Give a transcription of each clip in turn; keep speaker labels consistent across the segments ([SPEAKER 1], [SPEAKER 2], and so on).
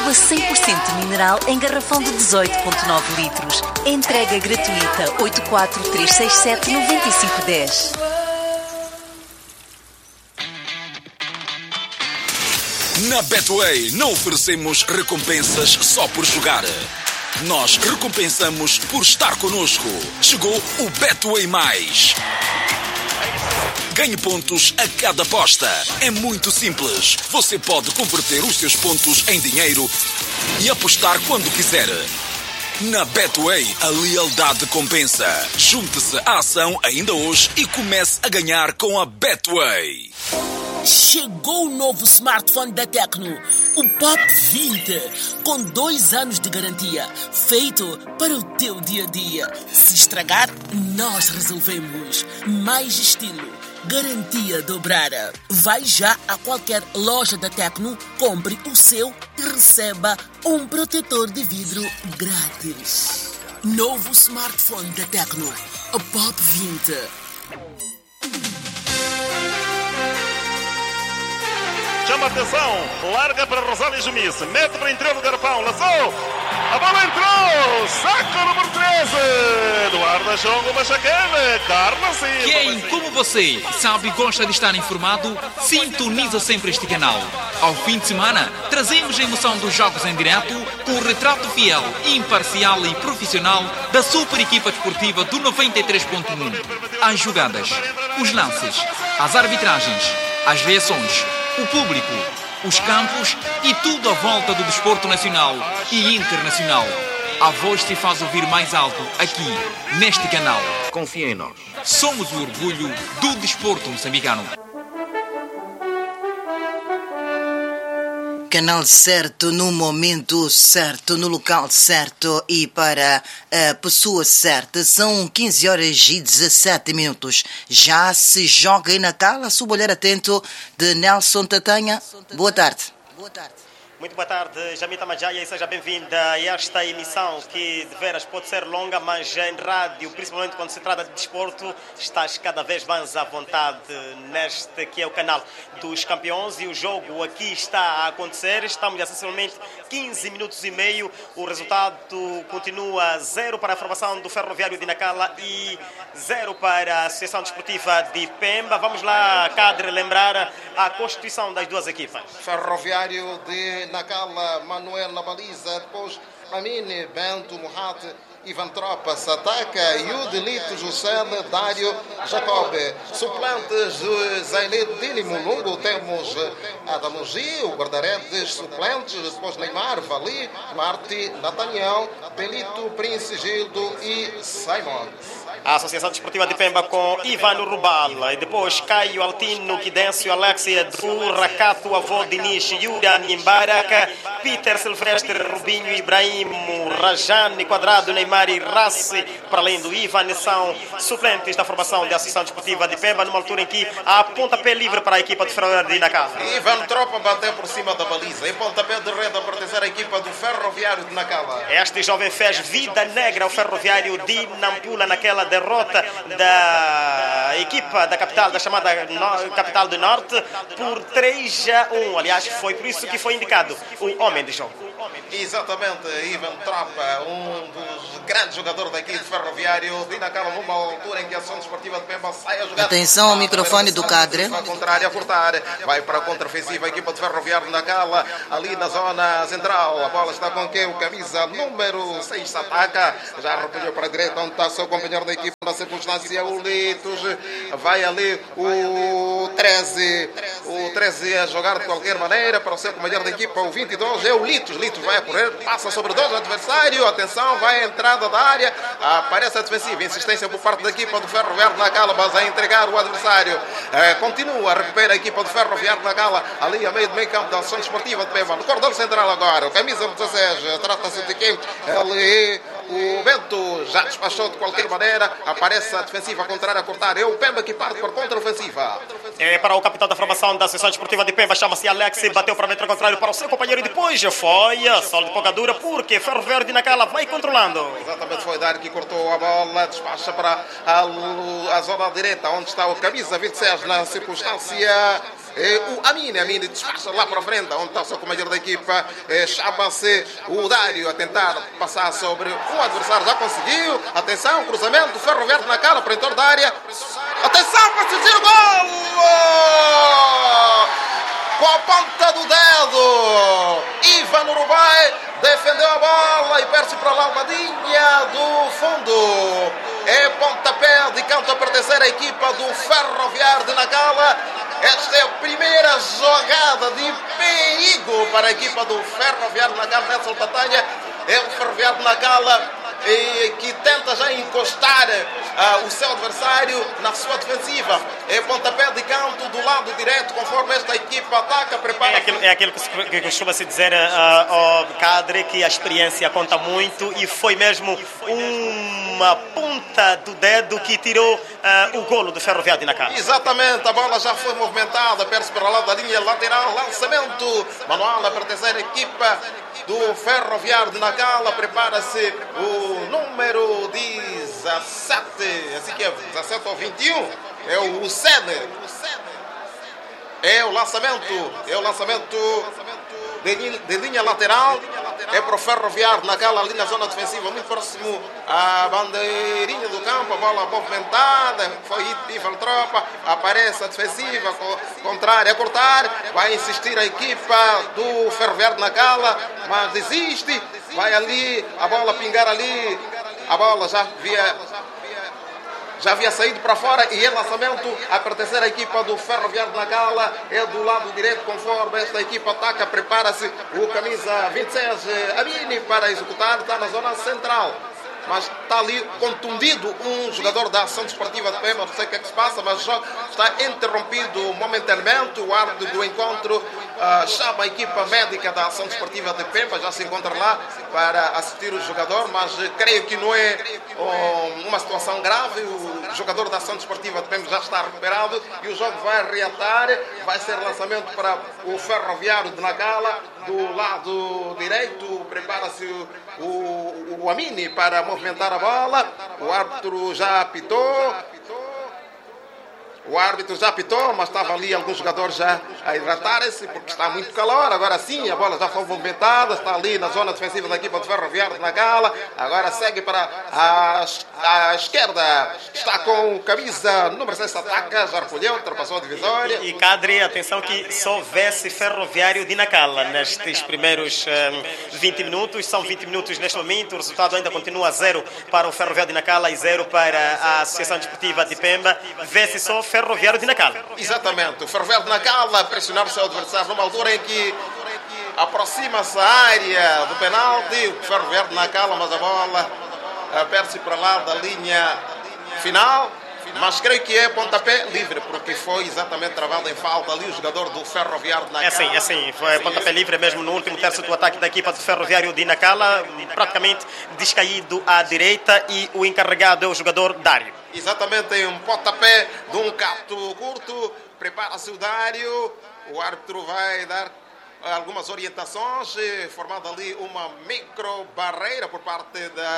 [SPEAKER 1] água 100% mineral em garrafão de 18,9 litros. Entrega gratuita 843679510.
[SPEAKER 2] Na Betway não oferecemos recompensas só por jogar. Nós recompensamos por estar connosco. Chegou o Betway Mais. Ganhe pontos a cada aposta. É muito simples. Você pode converter os seus pontos em dinheiro e apostar quando quiser. Na Betway, a lealdade compensa. Junte-se à ação ainda hoje e comece a ganhar com a Betway.
[SPEAKER 3] Chegou o novo smartphone da Tecno, o Pop 20, com 2 anos de garantia, feito para o teu dia-a-dia. Se estragar, nós resolvemos. Mais estilo, garantia dobrada. Vai já a qualquer loja da Tecno, compre o seu e receba um protetor de vidro grátis. Novo smartphone da Tecno, o Pop 20.
[SPEAKER 4] Chama atenção, larga para Rosário Jumice, mete para o interior do garrafão, lançou, a bola entrou, saca o número 13, Eduardo Chongo Machacane, Carlos Silva.
[SPEAKER 5] Quem, como você, sabe e gosta de estar informado, sintoniza sempre este canal. Ao fim de semana, trazemos a emoção dos jogos em direto com o retrato fiel, imparcial e profissional da super equipa desportiva do 93.1. As jogadas, os lances, as arbitragens, as reações, o público, os campos e tudo à volta do desporto nacional e internacional. A voz se faz ouvir mais alto aqui, neste canal.
[SPEAKER 4] Confia em nós.
[SPEAKER 5] Somos o orgulho do desporto moçambicano.
[SPEAKER 6] Canal certo, no momento certo, no local certo e para a pessoa certa. São 15 horas e 17 minutos. Já se joga aí na cala, sob o olhar atento de Nelson Tatanha. Boa tarde.
[SPEAKER 7] Muito boa tarde, Jamita Majaia, e seja bem-vinda a esta emissão que de veras pode ser longa, mas em rádio, principalmente quando se trata de desporto, estás cada vez mais à vontade neste que é o canal dos campeões e o jogo aqui está a acontecer. Estamos a sensivelmente 15 minutos e meio, o resultado continua 0 para a formação do Ferroviário de Nacala e 0 para a Associação Desportiva de Pemba. Vamos lá, Cadre, lembrar a constituição das duas equipas.
[SPEAKER 8] Ferroviário de Nacala, Manuel na baliza, depois Amine, Bento, Muhat, Ivan Tropa, Sataka, Yudelito, José, Dário, Jacob. Suplentes, Zainete, Dini, Mulungu, temos Adamugi, o guarda-redes, suplentes, depois Neymar, Vali, Marti, Nathaniel, Belito, Prince, Gildo e Simon.
[SPEAKER 7] A Associação Desportiva de Pemba com Ivano Rubal, e depois Caio Altino, Quidêncio, Alexia, Du, Racato, Avô, Diniz, Yuda, Nimbaraka, Peter Silvestre, Rubinho, Ibrahim, Rajane, Quadrado, Neymar e Rassi, para além do Ivan, são suplentes da formação da Associação Desportiva de Pemba, numa altura em que há pontapé livre para a equipa de Ferroviário de Nacala.
[SPEAKER 8] Ivan Tropa bateu por cima da baliza, e pontapé de rede a pertencer à equipa do Ferroviário de Nacala.
[SPEAKER 7] Este jovem fez vida negra ao Ferroviário de Nampula naquela derrota da equipa da capital, da chamada capital do Norte, por 3-1. Aliás, foi por isso que foi indicado o homem de jogo.
[SPEAKER 8] Exatamente, Ivan Tropa, um dos grandes jogadores daqui de Ferroviário de Nacala, numa altura em que a Associação Desportiva de Pemba sai a jogar.
[SPEAKER 6] Atenção ao microfone do Cadre.
[SPEAKER 8] A contrária a cortar, vai para a contra-ofensiva a equipa de Ferroviário de Nacala, ali na zona central. A bola está com quem? O camisa número 6, Sataka. Já recolheu para a direita, onde está seu companheiro da equipa na circunstância, o Litos. Vai ali o 13. O 13 a jogar de qualquer maneira para o seu companheiro da equipa, o 22, é o Litos. Litos vai a correr, passa sobre 2 adversários. Atenção, vai a entrada da área. Aparece a defensiva, insistência por parte da equipa do Ferroviário de Nacala, mas a entregar o adversário. Continua a recuperar a equipa do Ferroviário de Nacala, ali a meio do meio campo da Associação Desportiva de Pemba. No cordão central agora, o camisa 16, trata-se de quem? Ele, o Bento, já despachou de qualquer maneira. Aparece a defensiva contrária a cortar. É o Pemba que parte para a contra-ofensiva.
[SPEAKER 7] É para o capitão da formação da Associação Desportiva de Pemba, chama-se Alex, bateu para metro contrário para o seu companheiro e depois foi a solo de poucadura, porque Ferroviário de Nacala vai controlando.
[SPEAKER 8] Exatamente, foi Dário que cortou a bola, despacha para a zona direita, onde está o camisa 26 na circunstância. o Amini despacha lá para frente, onde está o seu companheiro da equipa, chama-se o Dário, a tentar passar sobre um adversário, já conseguiu, atenção, cruzamento, Ferroviário na cara, para entorno da área, atenção para surgir o gol! Com a ponta do dedo, Ivan Urubai defendeu a bola e perde-se para lá uma linha do fundo. É pontapé de canto a pertencer à equipa do Ferroviário de Nacala. Esta é a primeira jogada de perigo para a equipa do Ferroviário de Nacala nessa batalha. É o Ferroviário de Nacala que tenta já encostar o seu adversário na sua defensiva. É pontapé de canto do lado direito, conforme esta equipa ataca, prepara.
[SPEAKER 7] É aquilo que costuma-se dizer ao Cadre, que a experiência conta muito, e foi mesmo uma ponta do dedo que tirou o golo do Ferroviário de Nacala.
[SPEAKER 8] Exatamente, a bola já foi movimentada, perde para lá da linha lateral, lançamento manual a pertencer à equipa do Ferroviário de Nacala. Prepara-se o número 17, assim que é 17 ou 21, é o Sede. É o lançamento de linha lateral, é para o Ferroviário naquela ali na zona defensiva, muito próximo à bandeirinha do campo. A bola movimentada, foi Ivan Tropa, aparece a defensiva contrária a cortar, vai insistir a equipa do Ferroviário de Nacala, mas desiste, vai ali, a bola pingar ali, a bola já havia saído para fora, e é lançamento a pertencer à equipa do Ferroviário de Nacala, é do lado direito, conforme esta equipa ataca, prepara-se o camisa 26 Amini para executar, está na zona central, mas está ali contundido um jogador da Ação Desportiva de Pemba, não sei o que é que se passa, mas está interrompido momentaneamente. O árbitro do encontro chama a equipa médica da Ação Desportiva de Pemba, já se encontra lá para assistir o jogador, mas creio que não é uma situação grave. O jogador da Ação Desportiva de Pemba já está recuperado e o jogo vai reatar. Vai ser lançamento para o Ferroviário de Nacala, do lado direito. Prepara-se o Amini para movimentar a bola. O árbitro já apitou. Mas estavam ali alguns jogadores já a hidratarem-se, porque está muito calor. Agora sim, a bola já foi movimentada, está ali na zona defensiva da equipa do Ferroviário de Nacala. Agora segue para a esquerda, está com camisa número 6, ataca, já recolheu, ultrapassou a divisória.
[SPEAKER 7] E Cadre, atenção que só vence Ferroviário de Nacala nestes primeiros 20 minutos. São 20 minutos neste momento, o resultado ainda continua 0 para o Ferroviário de Nacala e 0 para a Associação Desportiva de Pemba. Vence só Ferroviário de Nacala.
[SPEAKER 8] Exatamente, o Ferroviário de Nacala a pressionar o seu adversário numa altura em que aproxima-se a área do penalti. O Ferroviário de Nacala, mas a bola perde-se para lá da linha final. Mas creio que é pontapé livre, porque foi exatamente travado em falta ali o jogador do Ferroviário de Nacala.
[SPEAKER 7] É sim, foi pontapé livre mesmo no último terço do ataque da equipa do Ferroviário de Nacala, praticamente descaído à direita, e o encarregado é o jogador Dário.
[SPEAKER 8] Exatamente, em um pontapé de um canto curto, prepara-se o Dário, o árbitro vai dar algumas orientações, formando ali uma micro barreira por parte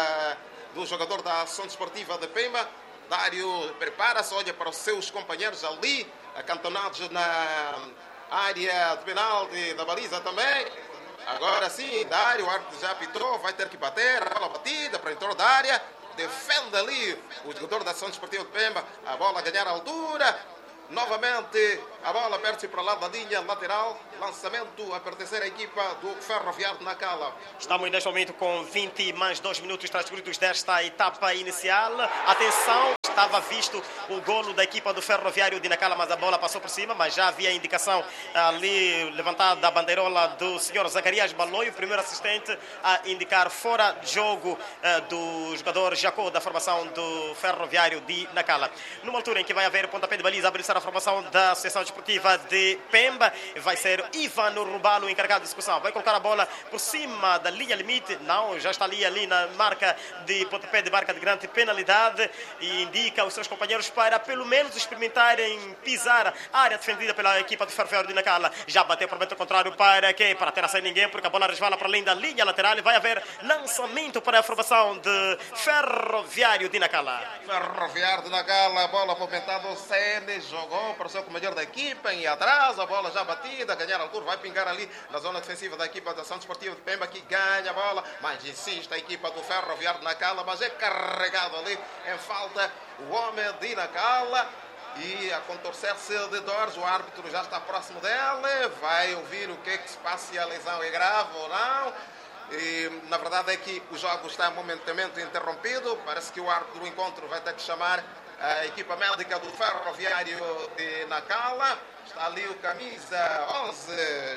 [SPEAKER 8] do jogador da Ação Desportiva de Pemba. Dário prepara-se, olha para os seus companheiros ali, acantonados na área de penalti da baliza também. Agora sim, Dário, o árbitro já apitou, vai ter que bater, a bola batida para entorno da área, defende ali o jogador da Ação Desportiva de Pemba, a bola a ganhar a altura. Novamente, a bola perde-se para lá da linha lateral. Lançamento a pertencer à equipa do Ferroviário de Nacala.
[SPEAKER 7] Estamos neste momento com 20 mais 2 minutos transcorridos desta etapa inicial. Atenção, estava visto o golo da equipa do Ferroviário de Nacala, mas a bola passou por cima. Mas já havia indicação ali levantada a bandeirola do senhor Zacarias Baloi, o primeiro assistente a indicar fora de jogo do jogador Jacó, da formação do Ferroviário de Nacala. Numa altura em que vai haver pontapé de baliza, abrir a formação da Associação Desportiva de Pemba, vai ser Ivan Urbano encarregado de execução. Vai colocar a bola por cima da linha limite. Não, já está ali na marca de pontapé de marca de grande penalidade, e indica indica aos seus companheiros para pelo menos experimentarem pisar a área defendida pela equipa do Ferroviário de Nacala. Já bateu para o metro contrário para quê? Para ter a sem ninguém, porque a bola resvala para além da linha lateral e vai haver lançamento para a formação de Ferroviário de Nacala.
[SPEAKER 8] Ferroviário de Nacala, a bola movimentada, o Sene jogou para o seu companheiro da equipa em atrás, a bola já batida, ganhar a altura, vai pingar ali na zona defensiva da equipa da Ação Desportiva de Pemba, que ganha a bola, mas insiste a equipa do Ferroviário de Nacala, mas é carregado ali em falta o homem de Nacala. E a contorcer-se de dores, o árbitro já está próximo dela, vai ouvir o que é que se passa, se a lesão é grave ou não. E, na verdade é que o jogo está momentaneamente interrompido, parece que o árbitro do encontro vai ter que chamar a equipa médica do Ferroviário de Nacala. Está ali o camisa 11,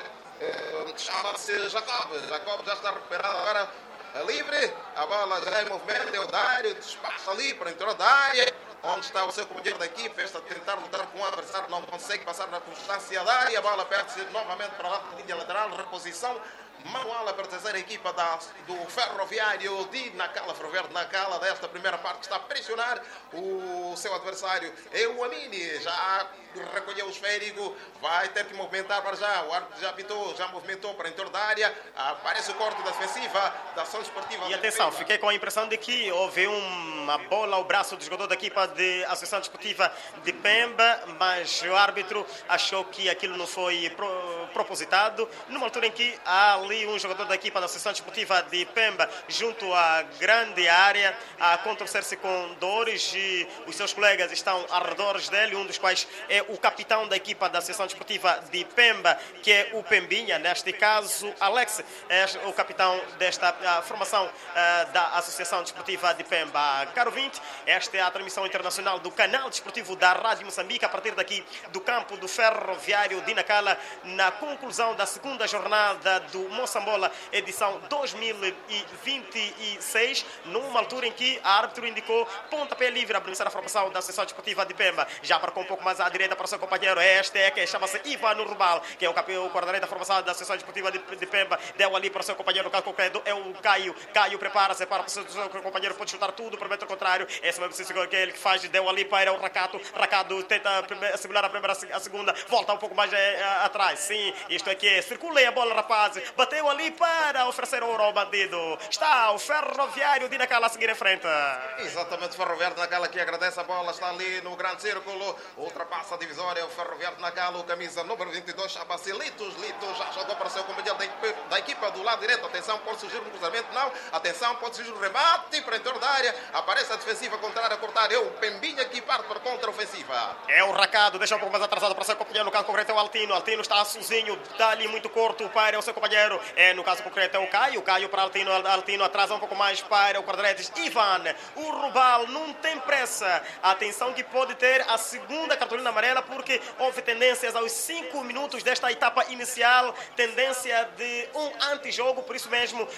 [SPEAKER 8] chama-se Jacob já está recuperado agora, livre, a bola já em movimento, é o Dário, despacha ali para entrar da área, onde está o seu companheiro da equipe, está a tentar lutar com o adversário, não consegue passar na constância da área, a bola perde-se novamente para lá da linha lateral, reposição manual a pertencer à equipa do Ferroviário de Nacala. Ferroviário de Nacala, desta primeira parte, está a pressionar o seu adversário. É o Amini, já recolheu o esférico, vai ter que movimentar para já. O árbitro já apitou, já movimentou para dentro da área. Aparece o corte defensiva da Ação Desportiva.
[SPEAKER 7] E atenção, fiquei com a impressão de que houve uma bola ao braço do jogador da equipa de Associação Desportiva de Pemba, mas o árbitro achou que aquilo não foi propositado, numa altura em que há ali um jogador da equipa da Associação Desportiva de Pemba junto à grande área a contorcer-se com dores, e os seus colegas estão ao redor dele, um dos quais é o capitão da equipa da Associação Desportiva de Pemba, que é o Pembinha, neste caso Alex, é o capitão desta formação da Associação Desportiva de Pemba. Caro ouvinte, esta é a transmissão internacional do canal desportivo da Rádio Moçambique, a partir daqui do campo do Ferroviário de Nacala, na conclusão da segunda jornada do Moçambola, edição 2026, numa altura em que a árbitro indicou pontapé livre a beneficiar a formação da Associação Desportiva de Pemba. Já marcou um pouco mais à direita para o seu companheiro, este é que chama-se Ivano Rubal, que é o coordenador da formação da Associação Desportiva de Pemba, deu ali para o seu companheiro, é o Caio. Caio prepara-se para o seu companheiro, pode chutar tudo para o metro contrário, esse mesmo que é ele que faz, deu ali para o Racato tenta assimilar a primeira, a segunda, volta um pouco mais atrás, sim, isto é que circulei a bola, rapaz, bateu ali para oferecer ouro ao bandido. Está o Ferroviário de Nacala a seguir em frente.
[SPEAKER 8] Exatamente, o Ferroviário de Nacala que agradece a bola, está ali no grande círculo, ultrapassa a divisória, o Ferroviário de Nacala, o camisa número 22, chama-se Litos, já jogou para o seu companheiro da equipa do lado direito, atenção, pode surgir um cruzamento, não, atenção, pode surgir um remate para dentro da área, aparece a defensiva contrária a cortar, é o Pembinha que parte para a contra-ofensiva.
[SPEAKER 7] É o Racado, deixa um pouco mais atrasado para o seu companheiro, no caso concreto é o Altino está sozinho, está ali muito curto para o seu companheiro, no caso concreto é o Caio para Altino atrasa um pouco mais para o quadretes Ivan, o Rubal não tem pressa, atenção que pode ter a segunda cartolina amarela, porque houve tendências aos 5 minutos desta etapa inicial, tendência de um antijogo, por isso mesmo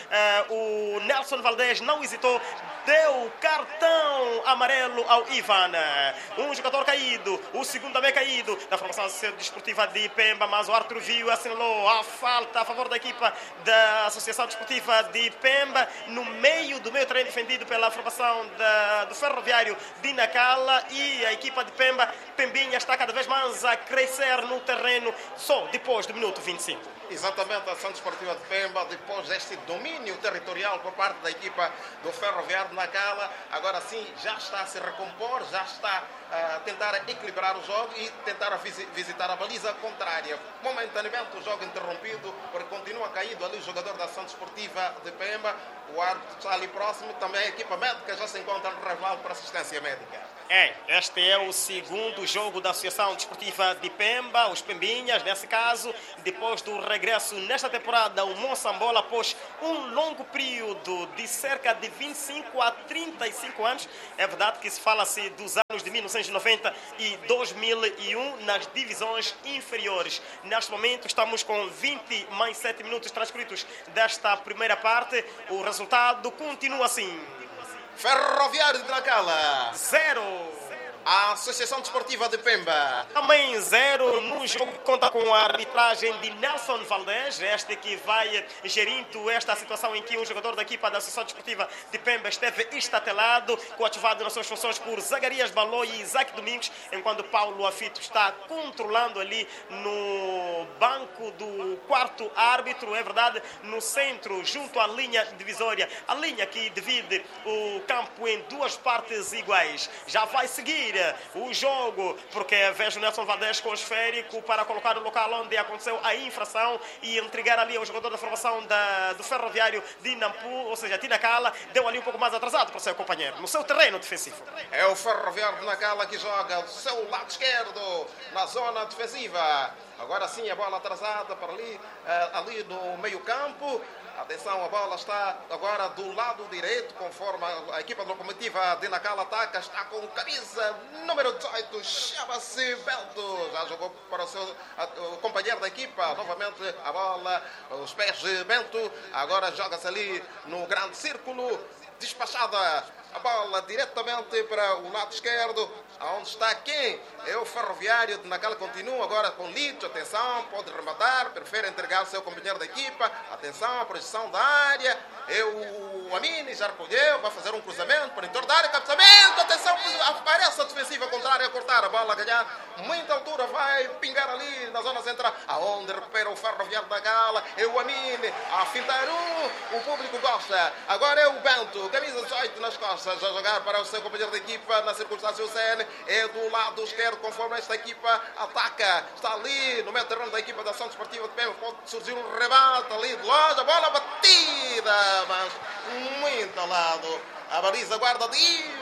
[SPEAKER 7] o Nelson Valdez não hesitou, deu cartão amarelo ao Ivan, um jogador caído, o segundo também caído da formação desportiva de Pemba, mas o árbitro viu, assinalou a falta a favor da equipa da Associação Desportiva de Pemba, no meio do meio terreno defendido pela formação do Ferroviário de Nacala, e a equipa de Pembinha está cada vez mais a crescer no terreno, só depois do minuto 25.
[SPEAKER 8] Exatamente, a Ação Desportiva de Pemba, depois deste domínio territorial por parte da equipa do Ferroviário de Nacala, agora sim já está a se recompor, já está a tentar equilibrar o jogo e tentar visitar a baliza contrária. Momentaneamente o jogo interrompido, porque continua caído ali o jogador da Ação Desportiva de Pemba, o árbitro está ali próximo, também a equipa médica já se encontra no resvalo para assistência médica.
[SPEAKER 7] Este é o segundo jogo da Associação Desportiva de Pemba, os Pembinhas, nesse caso, depois do regresso nesta temporada, o Moçambola, após um longo período de cerca de 25 a 35 anos, é verdade que se fala-se dos anos de 1990 e 2001 nas divisões inferiores. Neste momento estamos com 20 mais 7 minutos transcritos desta primeira parte, o resultado continua assim.
[SPEAKER 8] Ferroviário de Nacala
[SPEAKER 7] 0,
[SPEAKER 8] a Associação Desportiva de Pemba.
[SPEAKER 7] Também 0 no jogo que conta com a arbitragem de Nelson Valdez, este que vai gerindo esta situação em que um jogador da equipa da Associação Desportiva de Pemba esteve estatelado, coativado nas suas funções por Zacarias Baló e Isaac Domingos, enquanto Paulo Afito está controlando ali no banco do quarto árbitro, é verdade, no centro, junto à linha divisória, a linha que divide o campo em duas partes iguais. Já vai seguir o jogo, porque vejo Nelson Valdez com o esférico para colocar no local onde aconteceu a infração e entregar ali ao jogador da formação do Ferroviário de Nampu, ou seja, Tinacala, deu ali um pouco mais atrasado para o seu companheiro, no seu terreno defensivo.
[SPEAKER 8] É o Ferroviário de Nacala que joga do seu lado esquerdo, na zona defensiva. Agora sim a bola atrasada para ali no meio campo. Atenção, a bola está agora do lado direito, conforme a equipa de Locomotiva de Nacala ataca, está com camisa número 18, chama-se Bento. Já jogou para o companheiro da equipa, novamente a bola, os pés de Bento. Agora joga-se ali no grande círculo, despachada. A bola diretamente para o lado esquerdo, aonde está quem? É o Ferroviário de Nacala, continua agora com Lito, atenção, pode rematar, prefere entregar o seu companheiro da equipa, atenção, projeção da área, é o Amini, já recolheu, vai fazer um cruzamento para entorno da área, captamento, atenção, aparece a defensiva contrária a cortar a bola, a ganhar muita altura, vai pingar ali na zona central, aonde recupera o Ferroviário de Nacala, é o Amini, a fintar o público gosta, agora é o Bento, camisa 18 nas costas, a jogar para o seu companheiro da equipa na circunstância o CN, é do lado esquerdo conforme esta equipa ataca, está ali no meio terreno da equipa da Ação Desportiva de Pemba, pode surgir um rebate ali de longe, a bola batida, mas muito ao lado, a baliza guarda de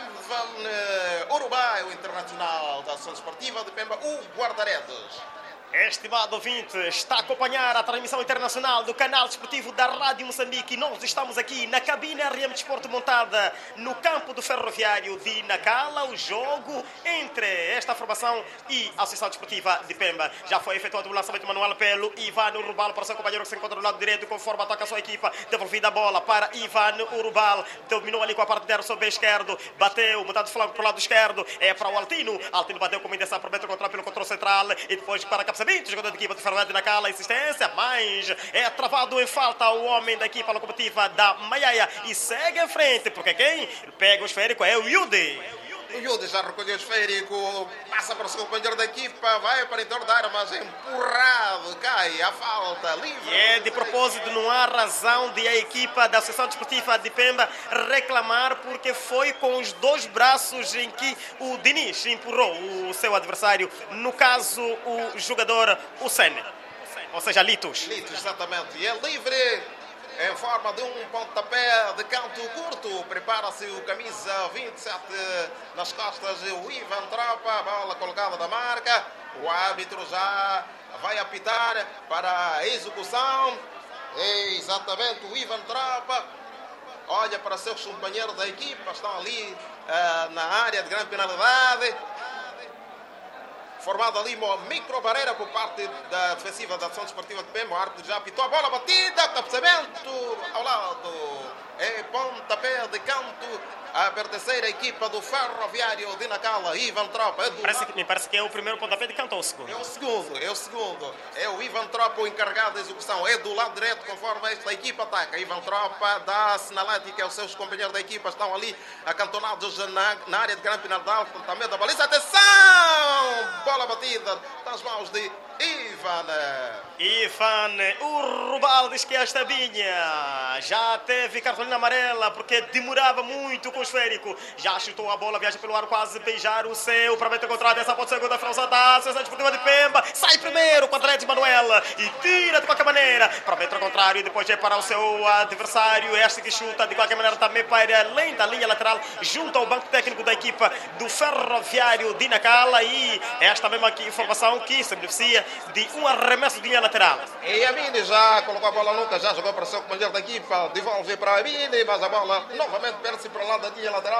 [SPEAKER 8] Ivan Urubai, o internacional da Ação Desportiva de Pemba, o guarda-redes.
[SPEAKER 7] Estimado ouvinte, está a acompanhar a transmissão internacional do canal desportivo da Rádio Moçambique. Nós estamos aqui na cabine RM Desporto montada no campo do Ferroviário de Nacala. O jogo entre esta formação e a Associação Desportiva de Pemba. Já foi efetuado o lançamento manual pelo Ivan Urubal para o seu companheiro que se encontra do lado direito, conforme ataca a sua equipa. Devolvida a bola para Ivan Urubal. Dominou ali com a parte dela sobre o esquerdo. Bateu, mudado de flanco para o lado esquerdo. É para o Altino. Altino bateu com intenção para metro controle pelo controle central. E depois para a jogador da equipa do Ferroviário de Nacala, insistência, mas é travado em falta o homem da equipa Locomotiva da Maiaia e segue em frente, porque quem pega o esférico é o Yudi.
[SPEAKER 8] O Yudi já recolheu o esférico, passa para o seu companheiro da equipa, vai para entorno da área, mas é empurrado, cai a falta, livre.
[SPEAKER 7] E é de propósito, não há razão de a equipa da Associação Desportiva de Pemba reclamar, porque foi com os dois braços em que o Diniz empurrou o seu adversário, no caso o jogador Ucene, ou seja, Litos.
[SPEAKER 8] Litos, exatamente, e é livre. Em forma de um pontapé de canto curto, prepara-se o camisa 27 nas costas, o Ivan Tropa, a bola colocada da marca, o árbitro já vai apitar para a execução, exatamente o Ivan Tropa, olha para seus companheiros da equipa, estão ali na área de grande penalidade, formado ali uma micro-barreira por parte da defensiva da Ação Desportiva de Pemba. O árbitro já apitou a bola batida, cabeceamento ao lado. É pontapé de canto a pertencer à equipa do Ferroviário de Nacala, Ivan Tropa.
[SPEAKER 7] Me parece que é o primeiro pontapé de canto ou o segundo?
[SPEAKER 8] É o segundo. É o Ivan Tropa o encarregado da execução. É do lado direito, conforme esta equipa ataca. Ivan Tropa dá a sinalética aos seus companheiros da equipa. Estão ali acantonados na área de grande penalidade. Também da baliza. Atenção! Bola batida nas mãos de
[SPEAKER 7] Ivan Urubal diz que esta vinha já teve cartolina amarela porque demorava muito com o esférico. Já chutou a bola, viaja pelo ar, quase beijar o seu. Para meter contra essa pode ser segunda França da Associação Desportiva de Pemba. Sai primeiro com a Atlético Manuela e tira de qualquer maneira para meter contrário. Depois é para o seu adversário. Este que chuta de qualquer maneira também para além da linha lateral, junto ao banco técnico da equipa do Ferroviário de Nacala. E esta mesma informação que se beneficia de um arremesso de linha lateral.
[SPEAKER 8] E Amini já colocou a bola nunca, já jogou para o seu companheiro da equipa, devolve para Amini, mas a bola novamente perde-se para o lado da linha lateral.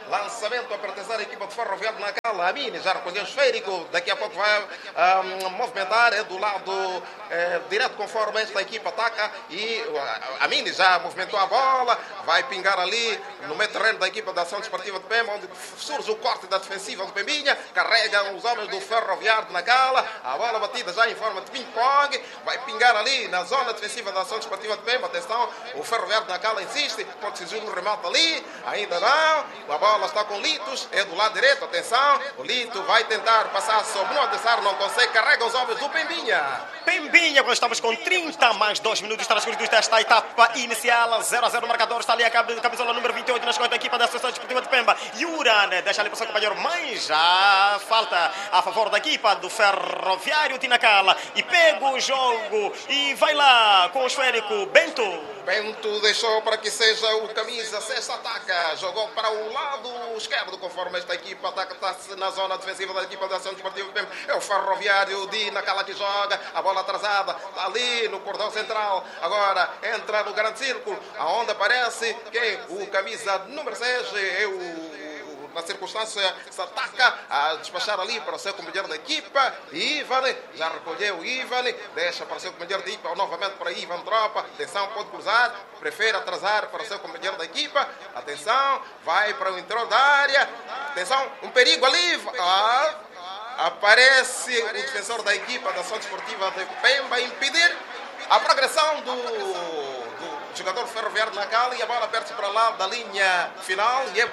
[SPEAKER 8] Lançamento a pertencer à equipa de Ferroviário de Nacala. Amini já recolheu o esférico. Daqui a pouco vai movimentar do lado direto conforme esta equipa ataca. E Amini já movimentou a bola. Vai pingar ali no meio terreno da equipa da Ação Desportiva de Pemba, onde surge o corte da defensiva do Pembinha. Carregam os homens do Ferroviário de Nacala. A bola batida já em forma de ping-pong. Vai pingar ali na zona defensiva da Ação Desportiva de Pemba. Atenção, o Ferroviário de Nacala insiste. Pode surgir um remate ali. Ainda não. A bola está com Litos. É do lado direito. Atenção. O Lito vai tentar passar sobre o adversário. Não consegue. Carrega os homens do Pembinha.
[SPEAKER 7] Pembinha, quando estamos com 30 mais 2 minutos transcorridos desta etapa inicial. 0-0 no marcador. Está ali a camisola número 28 nas costas da equipa da Associação Desportiva de Pemba. Yuran deixa ali para o seu companheiro, mas já falta a favor da equipa do Ferroviário de Nacala. E pega o jogo e vai lá com o esférico.
[SPEAKER 8] Bento deixou para que seja o camisa 6, ataca, jogou para o lado esquerdo, conforme esta equipa ataca, está na zona defensiva da equipa da Ação Desportiva de Pemba. É o Ferroviário de Nacala que joga, a bola atrasada, está ali no cordão central, agora entra no grande círculo, aonde aparece quem? O camisa número 6, na circunstância, se ataca a despachar ali para o seu companheiro da equipa. Ivan, já recolheu Ivan, deixa para o seu companheiro da equipa, novamente para Ivan Tropa. Atenção, pode cruzar, prefere atrasar para o seu companheiro da equipa. Atenção, vai para o interior da área. Atenção, um perigo ali. Aparece o defensor da equipa da Ação Desportiva de Pemba a impedir a progressão do jogador Ferroviário de Nacala, e a bola perde para lá da linha final e é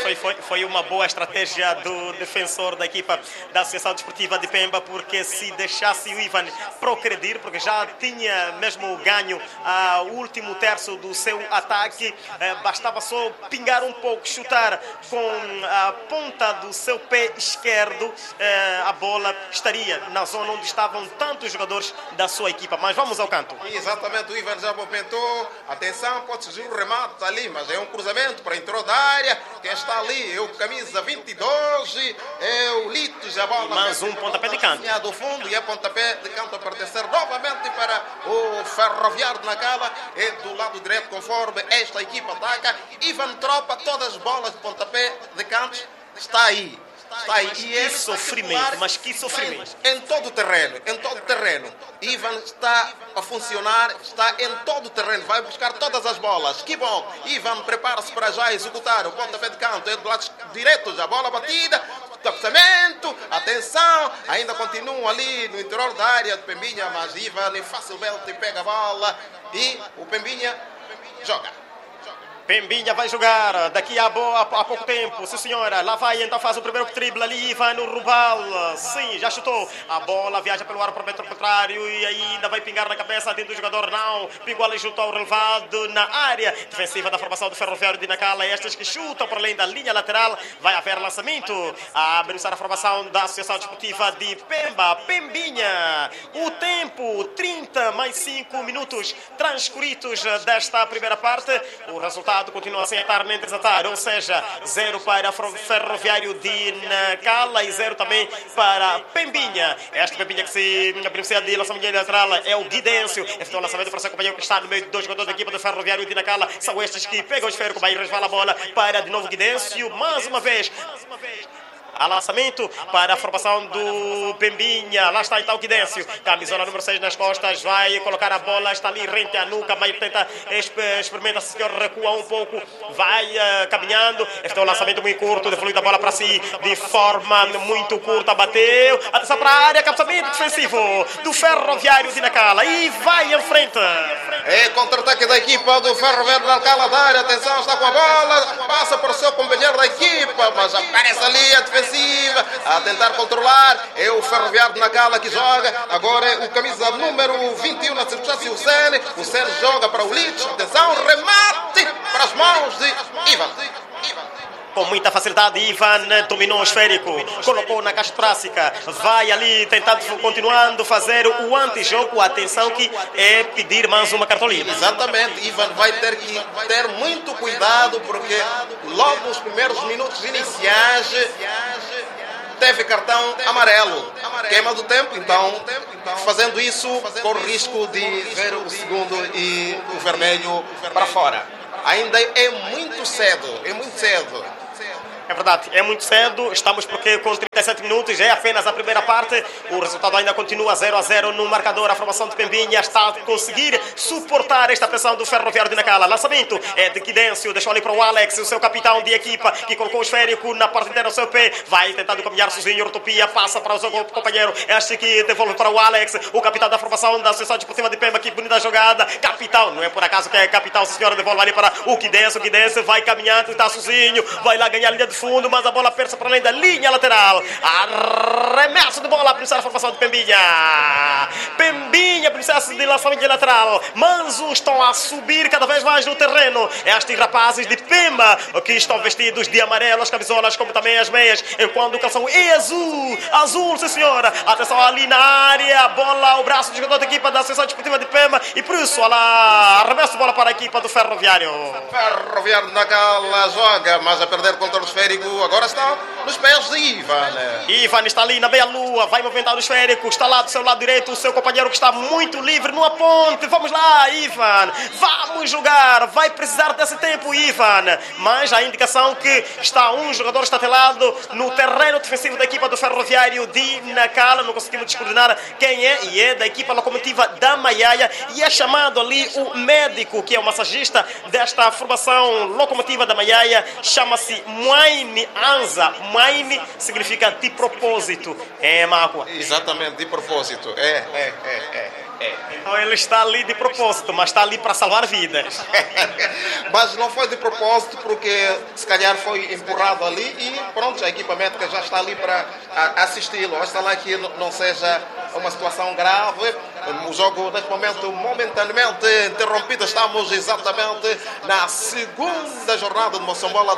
[SPEAKER 7] foi uma boa estratégia do defensor da equipa da Associação Desportiva de Pemba, porque se deixasse o Ivan progredir, porque já tinha mesmo ganho o último terço do seu ataque, bastava só pingar um pouco, chutar com a ponta do seu pé esquerdo, a bola estaria na zona onde estavam tantos jogadores da sua equipa. Mas vamos ao canto.
[SPEAKER 8] Exatamente, o Ivan já movimentou. Atenção, pode surgir um remate ali, mas é um cruzamento para entrou da área. Quem está ali é o camisa 22, é o Litos. A bola
[SPEAKER 7] mais um pontapé de canto.
[SPEAKER 8] Do fundo, e é pontapé de canto a pertencer novamente para o Ferroviário de Nacala. É do lado direito, conforme esta equipa ataca. Ivan Tropa, todas as bolas de pontapé de canto, está aí.
[SPEAKER 7] Que sofrimento, mas que sofrimento.
[SPEAKER 8] Em todo o terreno. Ivan está a funcionar, está em todo o terreno, vai buscar todas as bolas. Que bom. Ivan prepara-se para já executar o pontapé de canto. É do lado direito, já a bola batida. Tapsamento, atenção, ainda continuam ali no interior da área de Pembinha, mas Ivan facilmente pega a bola e o Pembinha joga.
[SPEAKER 7] Pembinha vai jogar daqui a pouco tempo, sim senhora. Lá vai, então faz o primeiro drible ali, vai no Rubal. Sim, já chutou. A bola viaja pelo ar para o metro contrário e ainda vai pingar na cabeça dentro do jogador. Não, pingou ali junto ao relevado na área defensiva da formação do Ferroviário de Nacala. Estes que chutam por além da linha lateral. Vai haver lançamento. Abre a formação da Associação Desportiva de Pemba. Pembinha. O tempo, 30 mais 5 minutos transcorridos desta primeira parte. O resultado continua sem atar nem desatar, ou seja, 0 para Ferroviário de Nacala e 0 também para Pembinha. Esta Pembinha que se beneficia de lançamento lateral é o Guidêncio. Este é o lançamento para o seu companheiro que está no meio de dois jogadores da equipa do Ferroviário de Nacala. São estes que pegam o esférico, vai resvalar a bola para de novo Guidêncio, mais uma vez. A lançamento para a formação do Pembinha. Lá está então o Guidêncio. Camisola número 6 nas costas. Vai colocar a bola. Está ali rente à nuca. Mas tenta, experimenta se recua um pouco. Vai caminhando. Este é um lançamento muito curto. Devolvendo a bola para si de forma muito curta. Bateu. Atenção para a área. Captamento defensivo do Ferroviário de Nacala. E vai em frente.
[SPEAKER 8] É contra-ataque da equipa do Ferroviário de Nacala da área. Atenção, está com a bola. Passa para o seu companheiro da equipa. Mas aparece ali a defesa a tentar controlar. É o Ferroviário de Nacala que joga. Agora é o camisa número 21 na circunstância, o Sene joga para o Litos. Atenção, remate para as mãos de Ivan.
[SPEAKER 7] Com muita facilidade, Ivan dominou o esférico, colocou na caixa torácica, vai ali tentando, continuando a fazer o antijogo. Atenção que é pedir mais uma cartolina.
[SPEAKER 8] Exatamente, Ivan vai ter que ter muito cuidado, porque logo nos primeiros minutos iniciais teve cartão amarelo. Queima do tempo, então fazendo isso corre o risco de ver o segundo e o vermelho para fora. Ainda é muito cedo,
[SPEAKER 7] É verdade, é muito cedo, estamos porque com 37 minutos, é apenas a primeira parte, o resultado ainda continua 0-0 no marcador, a formação de Pembinha está a conseguir suportar esta pressão do Ferroviário de Nacala. Lançamento é de Guidêncio, deixou ali para o Alex, o seu capitão de equipa, que colocou o esférico na parte inteira do seu pé, vai tentando caminhar sozinho, Rotopia, passa para o seu companheiro, este que devolve para o Alex, o capitão da formação da Associação Desportiva de Pemba, que bonita jogada, capitão, não é por acaso que é capitão, sim senhora, devolve ali para o Guidêncio vai caminhando, está sozinho, vai lá ganhar a linha de fundo, mas a bola persa para além da linha lateral. Arremesso de bola para iniciar a formação de Pembinha. Pembinha, processo de lançamento de lateral. Mansos estão a subir cada vez mais no terreno. Estes rapazes de Pemba, que estão vestidos de amarelo, as camisolas, como também as meias, enquanto o calção é azul. Azul, sim senhora. Atenção ali na área, bola, o braço do jogador da equipa da Associação Desportiva de Pemba. E por isso, arremesso de bola para a equipa do Ferroviário.
[SPEAKER 8] Ferroviário de Nacala joga, mas a perder controle esférico. Agora está nos pés de Ivan.
[SPEAKER 7] Ivan está ali na meia-lua, vai movimentar o esférico, está lá do seu lado direito, o seu companheiro que está muito livre numa ponte. Vamos lá, Ivan, vamos jogar, vai precisar desse tempo, Ivan. Mas a indicação que está um jogador estatelado no terreno defensivo da equipa do Ferroviário de Nacala, não conseguimos descoordenar quem é, e é da equipa locomotiva da Maiaia, e é chamado ali o médico, que é o massagista desta formação locomotiva da Maiaia, chama-se Muaine Anza. Muaine significa de propósito. É, Máqua.
[SPEAKER 8] Exatamente, de propósito.
[SPEAKER 7] Então ele está ali de propósito, mas está ali para salvar vidas.
[SPEAKER 8] Mas não foi de propósito, porque se calhar foi empurrado ali e pronto, a equipa médica já está ali para assisti-lo. Oxalá que não seja uma situação grave. O jogo, neste momento, momentaneamente interrompido. Estamos exatamente na segunda jornada de Moçambola